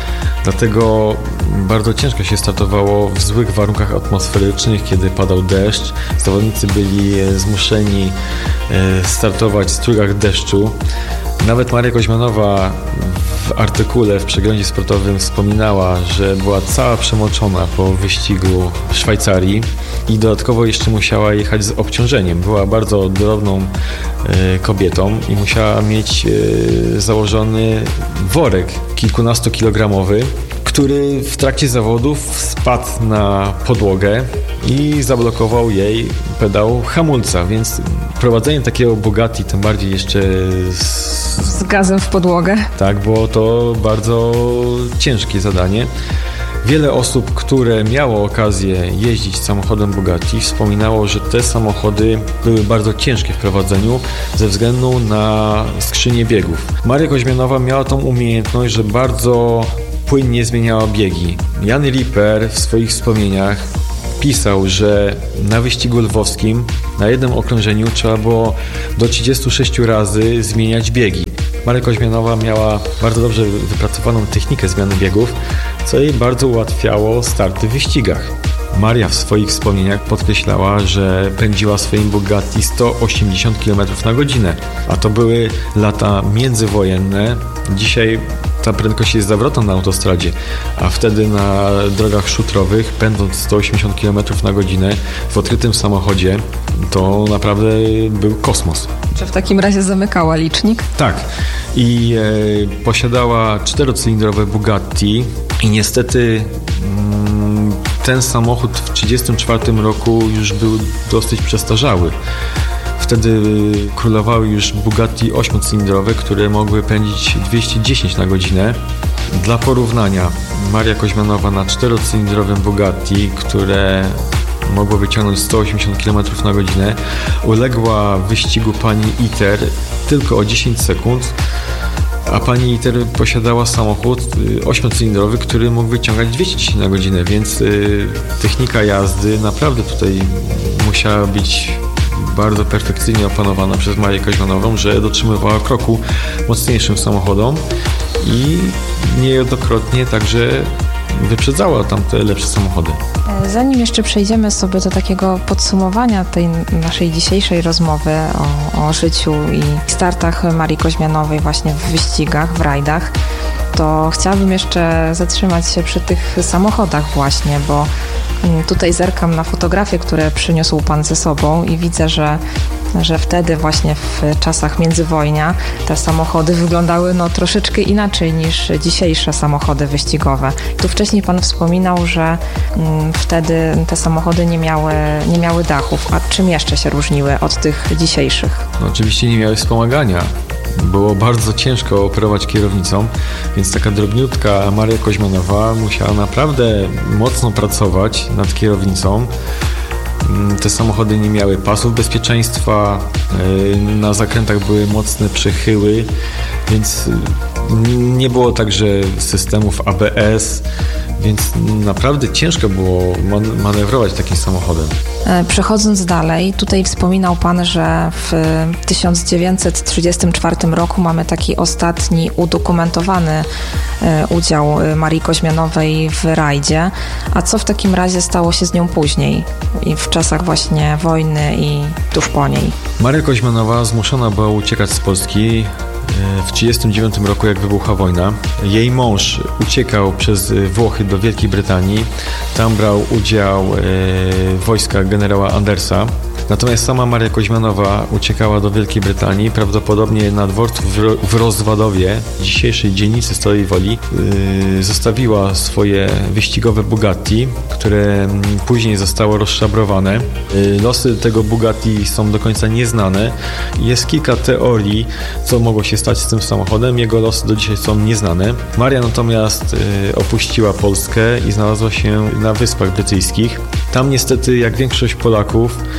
Speaker 4: Dlatego bardzo ciężko się startowało w złych warunkach atmosferycznych, kiedy padał deszcz. Zawodnicy byli zmuszeni startować w strugach deszczu. Nawet Maria Koźmianowa w artykule w przeglądzie sportowym wspominała, że była cała przemoczona po wyścigu w Szwajcarii i dodatkowo jeszcze musiała jechać z obciążeniem. Była bardzo drobną kobietą i musiała mieć założony worek kilkunastokilogramowy, który w trakcie zawodów spadł na podłogę i zablokował jej pedał hamulca, więc prowadzenie takiego Bugatti, tym bardziej jeszcze z,
Speaker 2: z gazem w podłogę.
Speaker 4: Tak, było to bardzo ciężkie zadanie. Wiele osób, które miało okazję jeździć samochodem Bugatti, wspominało, że te samochody były bardzo ciężkie w prowadzeniu ze względu na skrzynię biegów. Maria Koźmianowa miała tą umiejętność, że bardzo płynnie zmieniała biegi. Jan Ripper w swoich wspomnieniach pisał, że na wyścigu lwowskim na jednym okrążeniu trzeba było do trzydziestu sześciu razy zmieniać biegi. Maria Koźmianowa miała bardzo dobrze wypracowaną technikę zmiany biegów, co jej bardzo ułatwiało starty w wyścigach. Maria w swoich wspomnieniach podkreślała, że pędziła swoim Bugatti sto osiemdziesiąt kilometrów na godzinę, a to były lata międzywojenne. Dzisiaj ta prędkość jest zawrotna na autostradzie, a wtedy na drogach szutrowych, pędząc sto osiemdziesiąt kilometrów na godzinę w odkrytym samochodzie, to naprawdę był kosmos.
Speaker 2: Czy w takim razie zamykała licznik?
Speaker 4: Tak. I e, posiadała czterocylindrowe Bugatti i niestety mm, ten samochód w tysiąc dziewięćset trzydziestym czwartym roku już był dosyć przestarzały. Wtedy królowały już Bugatti ośmiocylindrowe, które mogły pędzić dwieście dziesięć na godzinę. Dla porównania, Maria Koźmianowa na czterocylindrowym Bugatti, które mogło wyciągnąć sto osiemdziesiąt kilometrów na godzinę, uległa wyścigu pani Iter tylko o dziesięć sekund, a pani Iter posiadała samochód ośmiocylindrowy, który mógł wyciągać dwieście dziesięć na godzinę, więc y, technika jazdy naprawdę tutaj musiała być bardzo perfekcyjnie opanowana przez Marię Koźmianową, że dotrzymywała kroku mocniejszym samochodom i niejednokrotnie także wyprzedzała tamte lepsze samochody.
Speaker 2: Zanim jeszcze przejdziemy sobie do takiego podsumowania tej naszej dzisiejszej rozmowy o, o życiu i startach Marii Koźmianowej właśnie w wyścigach, w rajdach, to chciałabym jeszcze zatrzymać się przy tych samochodach właśnie, bo tutaj zerkam na fotografie, które przyniósł pan ze sobą i widzę, że, że wtedy właśnie w czasach międzywojnia te samochody wyglądały no troszeczkę inaczej niż dzisiejsze samochody wyścigowe. Tu wcześniej pan wspominał, że mm, wtedy te samochody nie miały, nie miały dachów. A czym jeszcze się różniły od tych dzisiejszych?
Speaker 4: No, oczywiście nie miały wspomagania. Było bardzo ciężko operować kierownicą, więc taka drobniutka Maria Koźmianowa musiała naprawdę mocno pracować nad kierownicą. Te samochody nie miały pasów bezpieczeństwa, na zakrętach były mocne przechyły, więc nie było także systemów A B S, więc naprawdę ciężko było manewrować takim samochodem.
Speaker 2: Przechodząc dalej, tutaj wspominał pan, że w tysiąc dziewięćset trzydziestym czwartym roku mamy taki ostatni udokumentowany udział Marii Koźmianowej w rajdzie. A co w takim razie stało się z nią później, i w czasach właśnie wojny i tuż po niej?
Speaker 4: Maria Koźmianowa zmuszona była uciekać z Polski w tysiąc dziewięćset trzydziestym dziewiątym roku, jak wybuchła wojna. Jej mąż uciekał przez Włochy do Wielkiej Brytanii. Tam brał udział w wojskach generała Andersa. Natomiast sama Maria Koźmianowa uciekała do Wielkiej Brytanii, prawdopodobnie na dworcu w Rozwadowie, dzisiejszej dzielnicy Stalowej Woli. Zostawiła swoje wyścigowe Bugatti, które później zostało rozszabrowane. Losy tego Bugatti są do końca nieznane. Jest kilka teorii, co mogło się stać z tym samochodem. Jego losy do dzisiaj są nieznane. Maria natomiast opuściła Polskę i znalazła się na Wyspach Brytyjskich. Tam niestety, jak większość Polaków,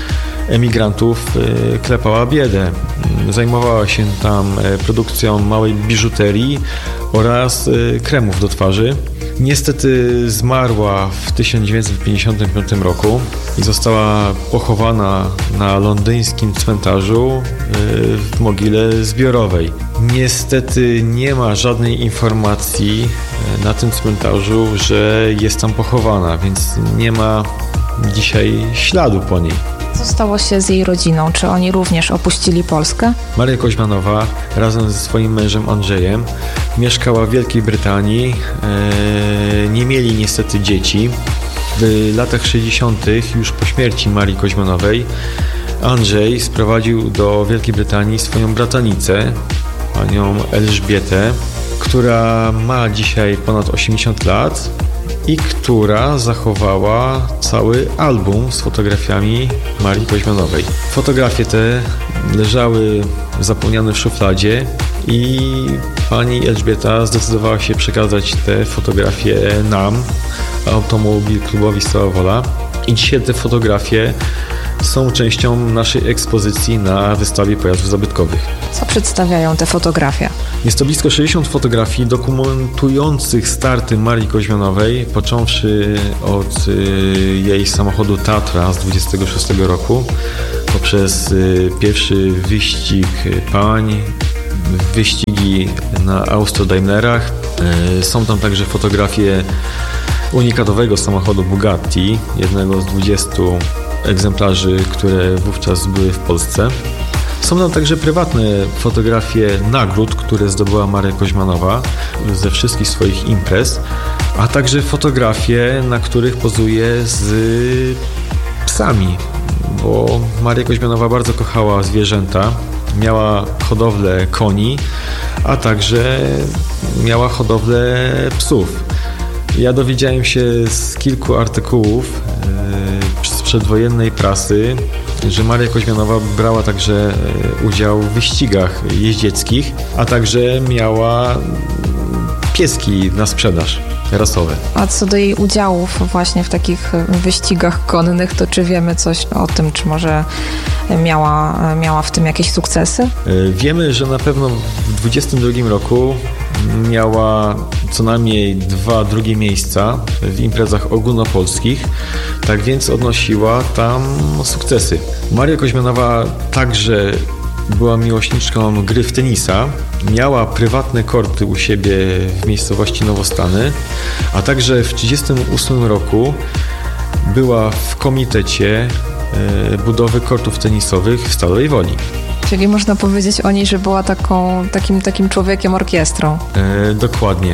Speaker 4: emigrantów klepała biedę. Zajmowała się tam produkcją małej biżuterii oraz kremów do twarzy. Niestety zmarła w tysiąc dziewięćset pięćdziesiątym piątym roku i została pochowana na londyńskim cmentarzu w mogile zbiorowej. Niestety nie ma żadnej informacji na tym cmentarzu, że jest tam pochowana, więc nie ma dzisiaj śladu po niej.
Speaker 2: Co stało się z jej rodziną? Czy oni również opuścili Polskę?
Speaker 4: Maria Koźmianowa razem ze swoim mężem Andrzejem mieszkała w Wielkiej Brytanii. Nie mieli niestety dzieci. W latach sześćdziesiątych, już po śmierci Marii Koźmianowej, Andrzej sprowadził do Wielkiej Brytanii swoją bratanicę, panią Elżbietę, która ma dzisiaj ponad osiemdziesiąt lat i która zachowała cały album z fotografiami Marii Koźmianowej. Fotografie te leżały zapomniane w szufladzie i pani Elżbieta zdecydowała się przekazać te fotografie nam, Automobil Klubowi Stała Wola. I dzisiaj te fotografie są częścią naszej ekspozycji na wystawie pojazdów zabytkowych.
Speaker 2: Co przedstawiają te fotografie?
Speaker 4: Jest to blisko sześćdziesiąt fotografii dokumentujących starty Marii Koźmianowej, począwszy od y, jej samochodu Tatra z dwudziestego szóstego roku, poprzez y, pierwszy wyścig pań, wyścigi na Austro-Daimlerach. Y, są tam także fotografie unikatowego samochodu Bugatti, jednego z dwudziestu egzemplarzy, które wówczas były w Polsce. Są tam także prywatne fotografie nagród, które zdobyła Maria Koźmianowa ze wszystkich swoich imprez, a także fotografie, na których pozuje z psami, bo Maria Koźmianowa bardzo kochała zwierzęta, miała hodowlę koni, a także miała hodowlę psów. Ja dowiedziałem się z kilku artykułów z przedwojennej prasy, że Maria Koźmianowa brała także udział w wyścigach jeździeckich, a także miała pieski na sprzedaż rasowe.
Speaker 2: A co do jej udziałów właśnie w takich wyścigach konnych, to czy wiemy coś o tym, czy może miała, miała w tym jakieś sukcesy?
Speaker 4: Wiemy, że na pewno w dwudziestym drugim roku miała co najmniej dwa drugie miejsca w imprezach ogólnopolskich, tak więc odnosiła tam sukcesy. Maria Koźmianowa także była miłośniczką gry w tenisa, miała prywatne korty u siebie w miejscowości Nowostany, a także w tysiąc dziewięćset trzydziestym ósmym roku była w komitecie budowy kortów tenisowych w Stalowej Woli.
Speaker 2: Czyli można powiedzieć o niej, że była taką, takim, takim człowiekiem orkiestrą.
Speaker 4: E, dokładnie.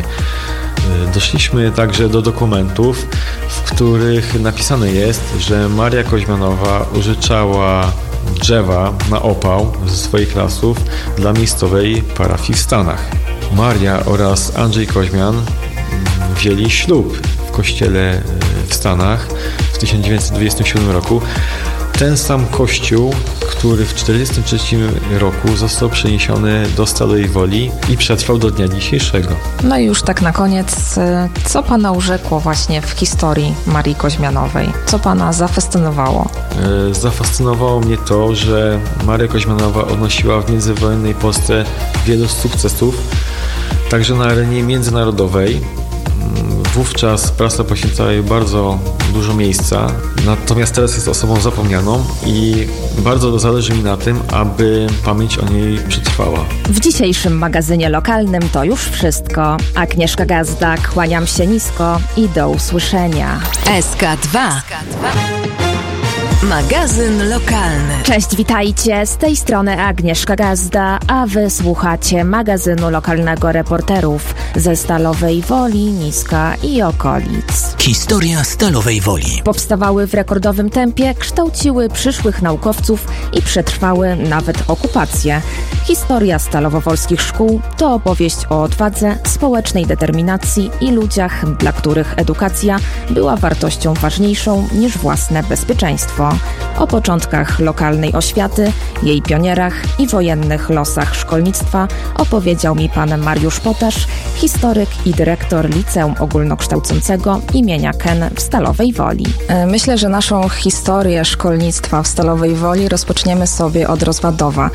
Speaker 4: E, doszliśmy także do dokumentów, w których napisane jest, że Maria Koźmianowa użyczała drzewa na opał ze swoich lasów dla miejscowej parafii w Stanach. Maria oraz Andrzej Koźmian wzięli ślub w kościele w Stanach w tysiąc dziewięćset dwudziestym siódmym roku. Ten sam kościół, który w tysiąc dziewięćset czterdziestym trzecim roku został przeniesiony do Stalowej Woli i przetrwał do dnia dzisiejszego.
Speaker 2: No i już tak na koniec, co Pana urzekło właśnie w historii Marii Koźmianowej? Co Pana zafascynowało?
Speaker 4: E, zafascynowało mnie to, że Maria Koźmianowa odnosiła w międzywojennej Polsce wielu sukcesów, także na arenie międzynarodowej. Wówczas prasa poświęcała jej bardzo dużo miejsca, natomiast teraz jest osobą zapomnianą i bardzo zależy mi na tym, aby pamięć o niej przetrwała.
Speaker 3: W dzisiejszym magazynie lokalnym to już wszystko. Agnieszka Gazda, kłaniam się nisko i do usłyszenia.
Speaker 5: S K dwa. Magazyn lokalny.
Speaker 3: Cześć, witajcie. Z tej strony Agnieszka Gazda, a wy słuchacie magazynu lokalnego reporterów ze Stalowej Woli, Niska i okolic.
Speaker 5: Historia Stalowej Woli.
Speaker 3: Powstawały w rekordowym tempie, kształciły przyszłych naukowców i przetrwały nawet okupację. Historia stalowowolskich szkół to opowieść o odwadze, społecznej determinacji i ludziach, dla których edukacja była wartością ważniejszą niż własne bezpieczeństwo. Szkolnictwo. O początkach lokalnej oświaty, jej pionierach i wojennych losach szkolnictwa opowiedział mi pan Mariusz Potasz, historyk i dyrektor Liceum Ogólnokształcącego imienia Ken w Stalowej Woli.
Speaker 2: Myślę, że naszą historię szkolnictwa w Stalowej Woli rozpoczniemy sobie od Rozwadowa.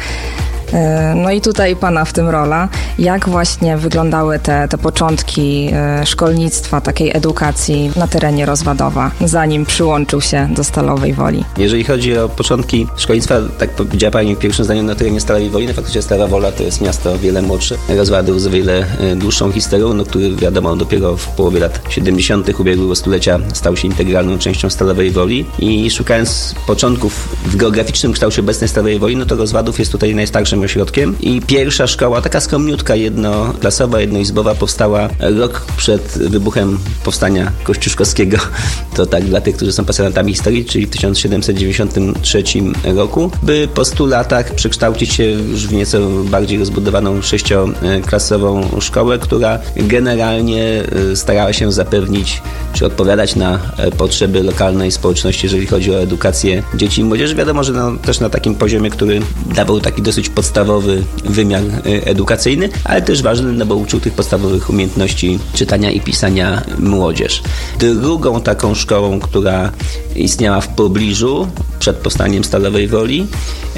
Speaker 2: No i tutaj pana w tym rola. Jak właśnie wyglądały te, te początki szkolnictwa, takiej edukacji na terenie Rozwadowa, zanim przyłączył się do Stalowej Woli?
Speaker 6: Jeżeli chodzi o początki szkolnictwa, tak powiedziała pani w pierwszym zdaniu, na terenie Stalowej Woli, no faktycznie Stalowa Wola to jest miasto o wiele młodsze. Rozwadów z o wiele dłuższą historią, no, który wiadomo dopiero w połowie lat siedemdziesiątych ubiegłego stulecia stał się integralną częścią Stalowej Woli i szukając początków w geograficznym kształcie obecnej Stalowej Woli, no to Rozwadów jest tutaj najstarszym ośrodkiem i pierwsza szkoła, taka skromniutka, jednoklasowa, jednoizbowa, powstała rok przed wybuchem powstania kościuszkowskiego. To tak dla tych, którzy są pasjonatami historii, czyli w tysiąc siedemset dziewięćdziesiątym trzecim roku, by po stu latach przekształcić się już w nieco bardziej rozbudowaną sześcioklasową szkołę, która generalnie starała się zapewnić, czy odpowiadać na potrzeby lokalnej społeczności, jeżeli chodzi o edukację dzieci i młodzieży. Wiadomo, że no, też na takim poziomie, który dawał taki dosyć podstawowy wymiar edukacyjny, ale też ważny, no bo uczył tych podstawowych umiejętności czytania i pisania młodzież. Drugą taką szkołą, która istniała w pobliżu przed powstaniem Stalowej Woli,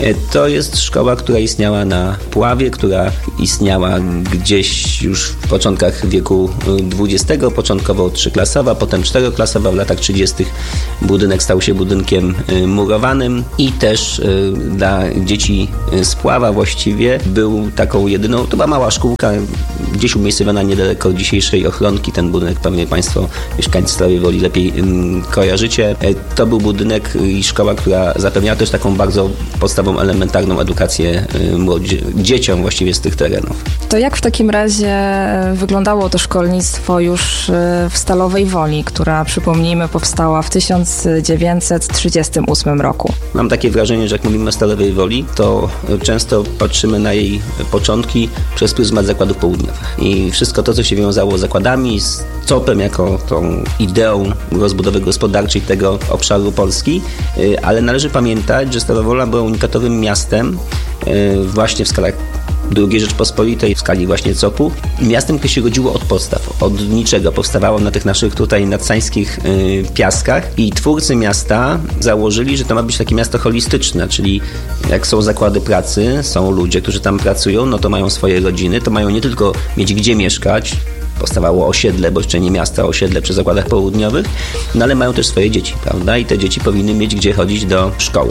Speaker 6: to jest szkoła, która istniała na Puławie, która istniała gdzieś już w początkach wieku dwudziestego, początkowo trzyklasowa, potem czteroklasowa. W latach trzydziestych budynek stał się budynkiem murowanym i też dla dzieci z Puława właściwie był taką jedyną, to była mała szkółka, gdzieś umiejscowiona niedaleko dzisiejszej Ochronki. Ten budynek pewnie państwo, mieszkańcy Stalowej Woli, lepiej um, kojarzycie. To był budynek i szkoła, która zapewniała też taką bardzo podstawową, elementarną edukację młodzie- dzieciom właściwie z tych terenów.
Speaker 2: To jak w takim razie wyglądało to szkolnictwo już w Stalowej Woli, która, przypomnijmy, powstała w tysiąc dziewięćset trzydziestym ósmym roku?
Speaker 6: Mam takie wrażenie, że jak mówimy o Stalowej Woli, to często patrzymy na jej początki przez pryzmat zakładów południowych. I wszystko to, co się wiązało z zakładami, z C O P-em jako tą ideą rozbudowy gospodarczej tego obszaru Polski, ale należy pamiętać, że Stalowa Wola była unikatowym miastem właśnie w skalach drugiej Rzeczpospolitej, w skali właśnie C O P-u. Miastem, które się rodziło od podstaw, od niczego. Powstawało na tych naszych tutaj nadsańskich y, piaskach i twórcy miasta założyli, że to ma być takie miasto holistyczne, czyli jak są zakłady pracy, są ludzie, którzy tam pracują, no to mają swoje rodziny, to mają nie tylko mieć gdzie mieszkać, powstawało osiedle, bo jeszcze nie miasta, osiedle przy zakładach południowych, no ale mają też swoje dzieci, prawda? I te dzieci powinny mieć gdzie chodzić do szkoły.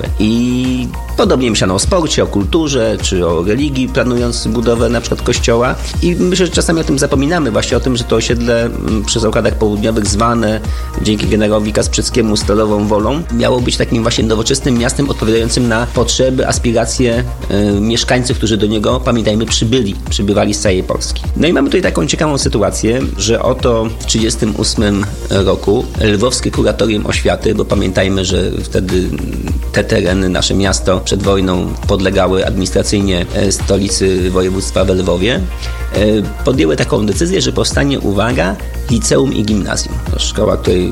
Speaker 6: I podobnie myślano o sporcie, o kulturze, czy o religii, planując budowę na przykład kościoła. I myślę, że czasami o tym zapominamy, właśnie o tym, że to osiedle przy zakładach południowych, zwane dzięki generałowi Kasprzyckiemu Stalową Wolą, miało być takim właśnie nowoczesnym miastem odpowiadającym na potrzeby, aspiracje y, mieszkańców, którzy do niego, pamiętajmy, przybyli, przybywali z całej Polski. No i mamy tutaj taką ciekawą sytuację, że oto w tysiąc dziewięćset trzydziestym ósmym roku Lwowskie Kuratorium Oświaty, bo pamiętajmy, że wtedy te tereny, nasze miasto przed wojną podlegały administracyjnie stolicy województwa we Lwowie, podjęły taką decyzję, że powstanie, uwaga, liceum i gimnazjum. To szkoła, której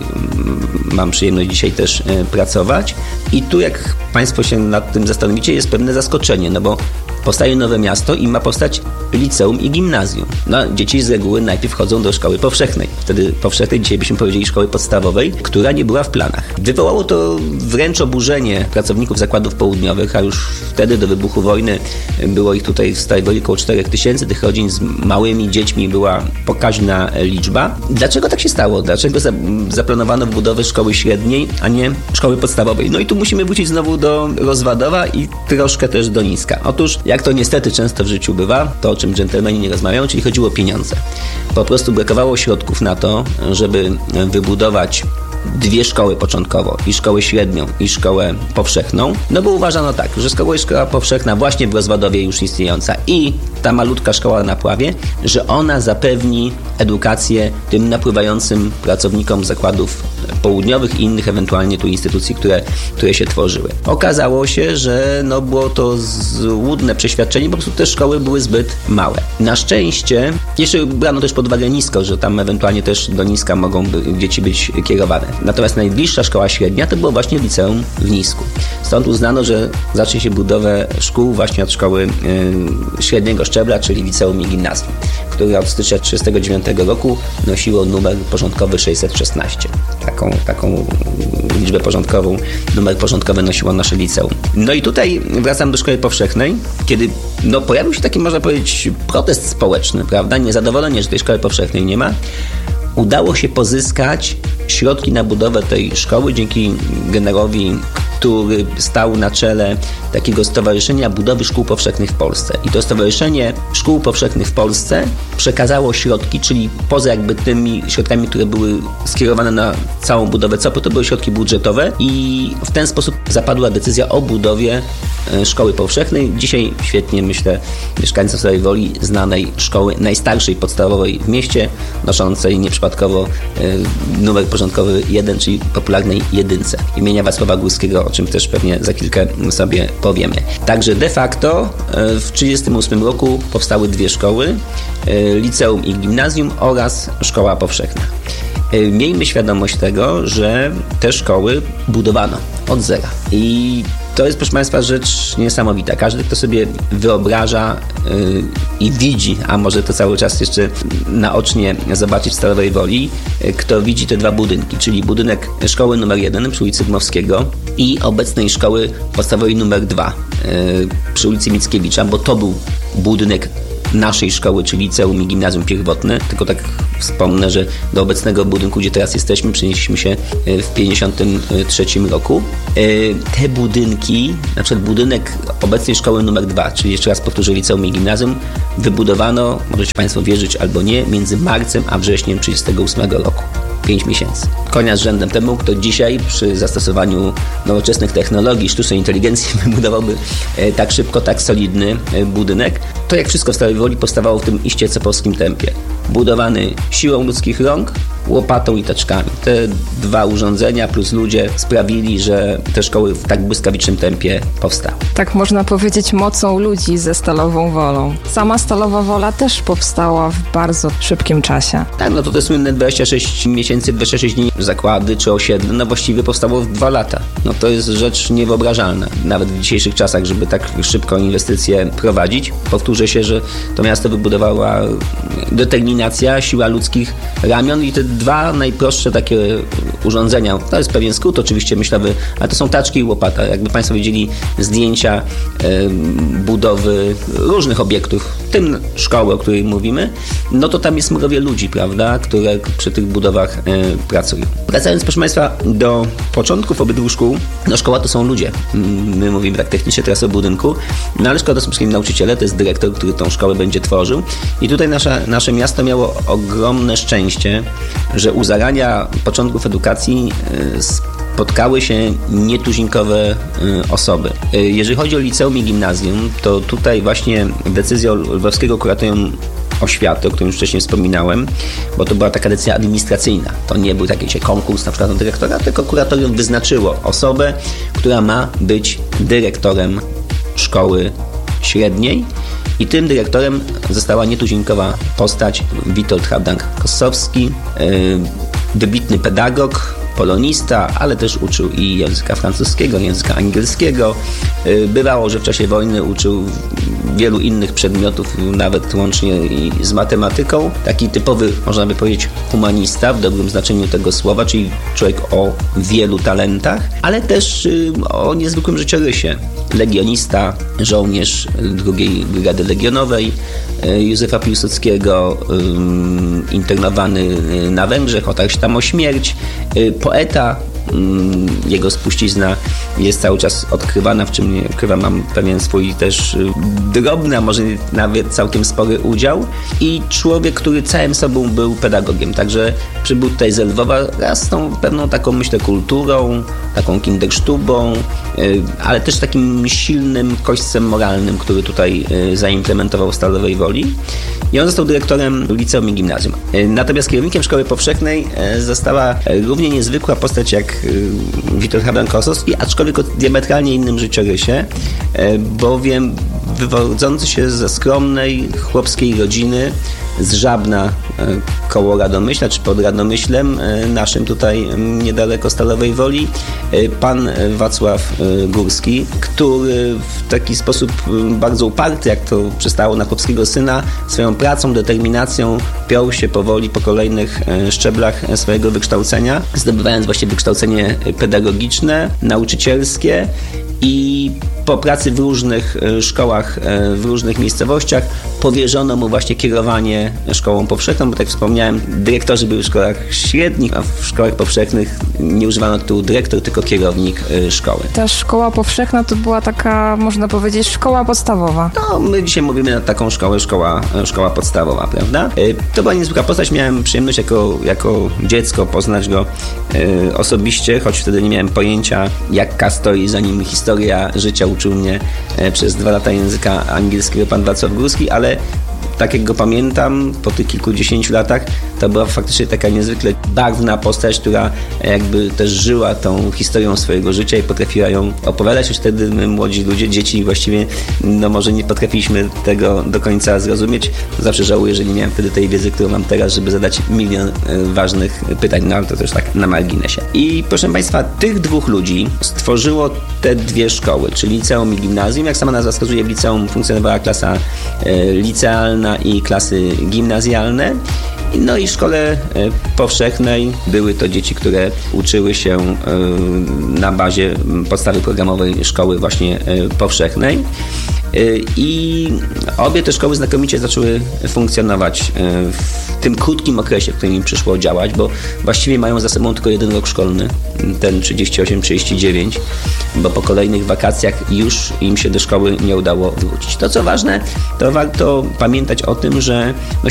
Speaker 6: mam przyjemność dzisiaj też pracować. I tu, jak państwo się nad tym zastanowicie, jest pewne zaskoczenie, no bo powstaje nowe miasto i ma powstać liceum i gimnazjum. No, dzieci z reguły najpierw chodzą do szkoły powszechnej. Wtedy powszechnej, dzisiaj byśmy powiedzieli szkoły podstawowej, która nie była w planach. Wywołało to wręcz oburzenie pracowników zakładów południowych, a już wtedy do wybuchu wojny było ich tutaj w Stalowej Woli około czterech tysięcy. Tych rodzin z małymi dziećmi była pokaźna liczba. Dlaczego tak się stało? Dlaczego za, zaplanowano budowę szkoły średniej, a nie szkoły podstawowej? No i tu musimy wrócić znowu do Rozwadowa i troszkę też do Niska. Otóż, jak to niestety często w życiu bywa, to o czym dżentelmeni nie rozmawiają, czyli chodziło o pieniądze. Po prostu brakowało środków na to, żeby wybudować dwie szkoły początkowo, i szkołę średnią, i szkołę powszechną, no bo uważano tak, że szkoła, szkoła powszechna właśnie w Rozwadowie już istniejąca i ta malutka szkoła na Puławie, że ona zapewni edukację tym napływającym pracownikom zakładów południowych i innych ewentualnie tu instytucji, które, które się tworzyły. Okazało się, że no było to złudne przeświadczenie, po prostu te szkoły były zbyt małe. Na szczęście, jeszcze brano też pod uwagę Nisko, że tam ewentualnie też do Niska mogą by, dzieci być kierowane. Natomiast najbliższa szkoła średnia to było właśnie liceum w Nisku. Stąd uznano, że zacznie się budowę szkół właśnie od szkoły y, średniego szczebla, czyli liceum i gimnazjum, które od stycznia tysiąc dziewięćset trzydziestego dziewiątego roku nosiło numer porządkowy sześćset szesnaście. Taką, taką liczbę porządkową, numer porządkowy nosiło nasze liceum. No i tutaj wracam do szkoły powszechnej, kiedy no, pojawił się taki, można powiedzieć, protest społeczny, prawda? Niezadowolenie, że tej szkoły powszechnej nie ma. Udało się pozyskać środki na budowę tej szkoły dzięki generowi, który stał na czele takiego Stowarzyszenia Budowy Szkół Powszechnych w Polsce. I to Stowarzyszenie Szkół Powszechnych w Polsce przekazało środki, czyli poza jakby tymi środkami, które były skierowane na całą budowę C O P-u, to były środki budżetowe i w ten sposób zapadła decyzja o budowie szkoły powszechnej. Dzisiaj świetnie, myślę, mieszkańcom Stalowej Woli znanej szkoły najstarszej podstawowej w mieście, noszącej nieprzypadkowo numer porządkowy jeden, czyli popularnej jedynce imienia Wacława Górskiego, o czym też pewnie za chwilkę sobie powiemy. Także de facto w tysiąc dziewięćset trzydziestym ósmym roku powstały dwie szkoły, liceum i gimnazjum oraz szkoła powszechna. Miejmy świadomość tego, że te szkoły budowano od zera. I to jest, proszę Państwa, rzecz niesamowita. Każdy, kto sobie wyobraża yy, i widzi, a może to cały czas jeszcze naocznie zobaczyć w Stalowej Woli, yy, kto widzi te dwa budynki, czyli budynek szkoły numer jeden przy ulicy Dmowskiego i obecnej szkoły podstawowej numer dwa yy, przy ulicy Mickiewicza, bo to był budynek naszej szkoły, czyli liceum i gimnazjum pierwotne. Tylko tak wspomnę, że do obecnego budynku, gdzie teraz jesteśmy, przenieśliśmy się w tysiąc dziewięćset pięćdziesiątym trzecim roku. Te budynki, na przykład budynek obecnej szkoły numer dwa, czyli jeszcze raz powtórzę, liceum i gimnazjum, wybudowano, możecie Państwo wierzyć albo nie, między marcem a wrześniem tysiąc dziewięćset trzydziestego ósmego roku. pięć miesięcy. Konia z rzędem temu, kto dzisiaj przy zastosowaniu nowoczesnych technologii, sztucznej inteligencji wybudowałby tak szybko, tak solidny budynek. To jak wszystko w Stalowej Woli powstawało w tym iście cepowskim tempie. Budowany siłą ludzkich rąk, łopatą i taczkami. Te dwa urządzenia plus ludzie sprawili, że te szkoły w tak błyskawicznym tempie powstały.
Speaker 2: Tak można powiedzieć mocą ludzi ze Stalową Wolą. Sama Stalowa Wola też powstała w bardzo szybkim czasie.
Speaker 6: Tak, no to te słynne dwadzieścia sześć miesięcy, dwadzieścia sześć dni zakłady czy osiedle, no właściwie powstało w dwa lata. No to jest rzecz niewyobrażalna, nawet w dzisiejszych czasach, żeby tak szybko inwestycje prowadzić. Powtórzę się, że to miasto wybudowała determinacja, siła ludzkich ramion i te dwa najprostsze takie urządzenia. To jest pewien skrót oczywiście myślowy, ale to są taczki i łopata. Jakby Państwo widzieli zdjęcia e, budowy różnych obiektów, w tym szkoły, o której mówimy, no to tam jest mrowie ludzi, prawda, które przy tych budowach e, pracują. Wracając, proszę Państwa, do początków obydwu szkół, no szkoła to są ludzie. My mówimy tak technicznie teraz o budynku, no ale szkoła to są przede wszystkim nauczyciele, to jest dyrektor, który tą szkołę będzie tworzył. I tutaj nasze, nasze miasto miało ogromne szczęście, że u zarania początków edukacji spotkały się nietuzinkowe osoby. Jeżeli chodzi o liceum i gimnazjum, to tutaj właśnie decyzją Lwowskiego Kuratorium Oświaty, o którym już wcześniej wspominałem, bo to była taka decyzja administracyjna. To nie był taki konkurs na przykład na dyrektora, tylko kuratorium wyznaczyło osobę, która ma być dyrektorem szkoły średniej. I tym dyrektorem została nietuzinkowa postać Witold Hardang-Kossowski, wybitny pedagog, polonista, ale też uczył i języka francuskiego, języka angielskiego. Bywało, że w czasie wojny uczył wielu innych przedmiotów, nawet łącznie z matematyką. Taki typowy, można by powiedzieć, humanista w dobrym znaczeniu tego słowa, czyli człowiek o wielu talentach, ale też o niezwykłym życiorysie. Legionista, żołnierz drugiej Brygady Legionowej Józefa Piłsudskiego, internowany na Węgrzech, otarł się tam o śmierć. Poeta, jego spuścizna jest cały czas odkrywana, w czym nie ukrywam, mam pewien swój też drobny, a może nawet całkiem spory udział. I człowiek, który całym sobą był pedagogiem, także przybył tutaj z Lwowa raz z tą pewną taką, myślę, kulturą, taką kindersztubą, ale też takim silnym kośćcem moralnym, który tutaj zaimplementował w Stalowej Woli. I on został dyrektorem liceum i gimnazjum. Natomiast kierownikiem szkoły powszechnej została równie niezwykła postać jak Witold Hardang-Kossowski, aczkolwiek o diametralnie innym życiorysie, bowiem wywodzący się ze skromnej chłopskiej rodziny z Żabna koło Radomyśla, czy pod Radomyślem, naszym tutaj niedaleko Stalowej Woli, pan Wacław Górski, który w taki sposób bardzo uparty, jak to przystało na chłopskiego syna, swoją pracą, determinacją piął się powoli po kolejnych szczeblach swojego wykształcenia, zdobywając właśnie wykształcenie pedagogiczne, nauczycielskie i po pracy w różnych szkołach, w różnych miejscowościach powierzono mu właśnie kierowanie szkołą powszechną, bo tak jak wspomniałem, dyrektorzy byli w szkołach średnich, a w szkołach powszechnych nie używano tytułu dyrektor, tylko kierownik szkoły.
Speaker 2: Ta szkoła powszechna to była taka, można powiedzieć, szkoła podstawowa.
Speaker 6: No, my dzisiaj mówimy na taką szkołę, szkoła, szkoła podstawowa, prawda? To była niezwykła postać, miałem przyjemność jako, jako dziecko poznać go osobiście, choć wtedy nie miałem pojęcia, jaka stoi za nim historia życia. Uczył mnie przez dwa lata języka angielskiego pan Wacław Górski, ale tak jak go pamiętam, po tych kilkudziesięciu latach, to była faktycznie taka niezwykle barwna postać, która jakby też żyła tą historią swojego życia i potrafiła ją opowiadać. Już wtedy my, młodzi ludzie, dzieci właściwie, no może nie potrafiliśmy tego do końca zrozumieć. Zawsze żałuję, że nie miałem wtedy tej wiedzy, którą mam teraz, żeby zadać milion ważnych pytań, no ale to też tak na marginesie. I proszę Państwa, tych dwóch ludzi stworzyło te dwie szkoły, czyli liceum i gimnazjum. Jak sama nazwa wskazuje, w liceum funkcjonowała klasa e, licealna i klasy gimnazjalne. No i w szkole powszechnej były to dzieci, które uczyły się na bazie podstawy programowej szkoły właśnie powszechnej. I obie te szkoły znakomicie zaczęły funkcjonować w tym krótkim okresie, w którym im przyszło działać, bo właściwie mają za sobą tylko jeden rok szkolny, ten trzydziesty osiem trzydzieści dziewięć, bo po kolejnych wakacjach już im się do szkoły nie udało wrócić. To co ważne, to warto pamiętać o tym, że no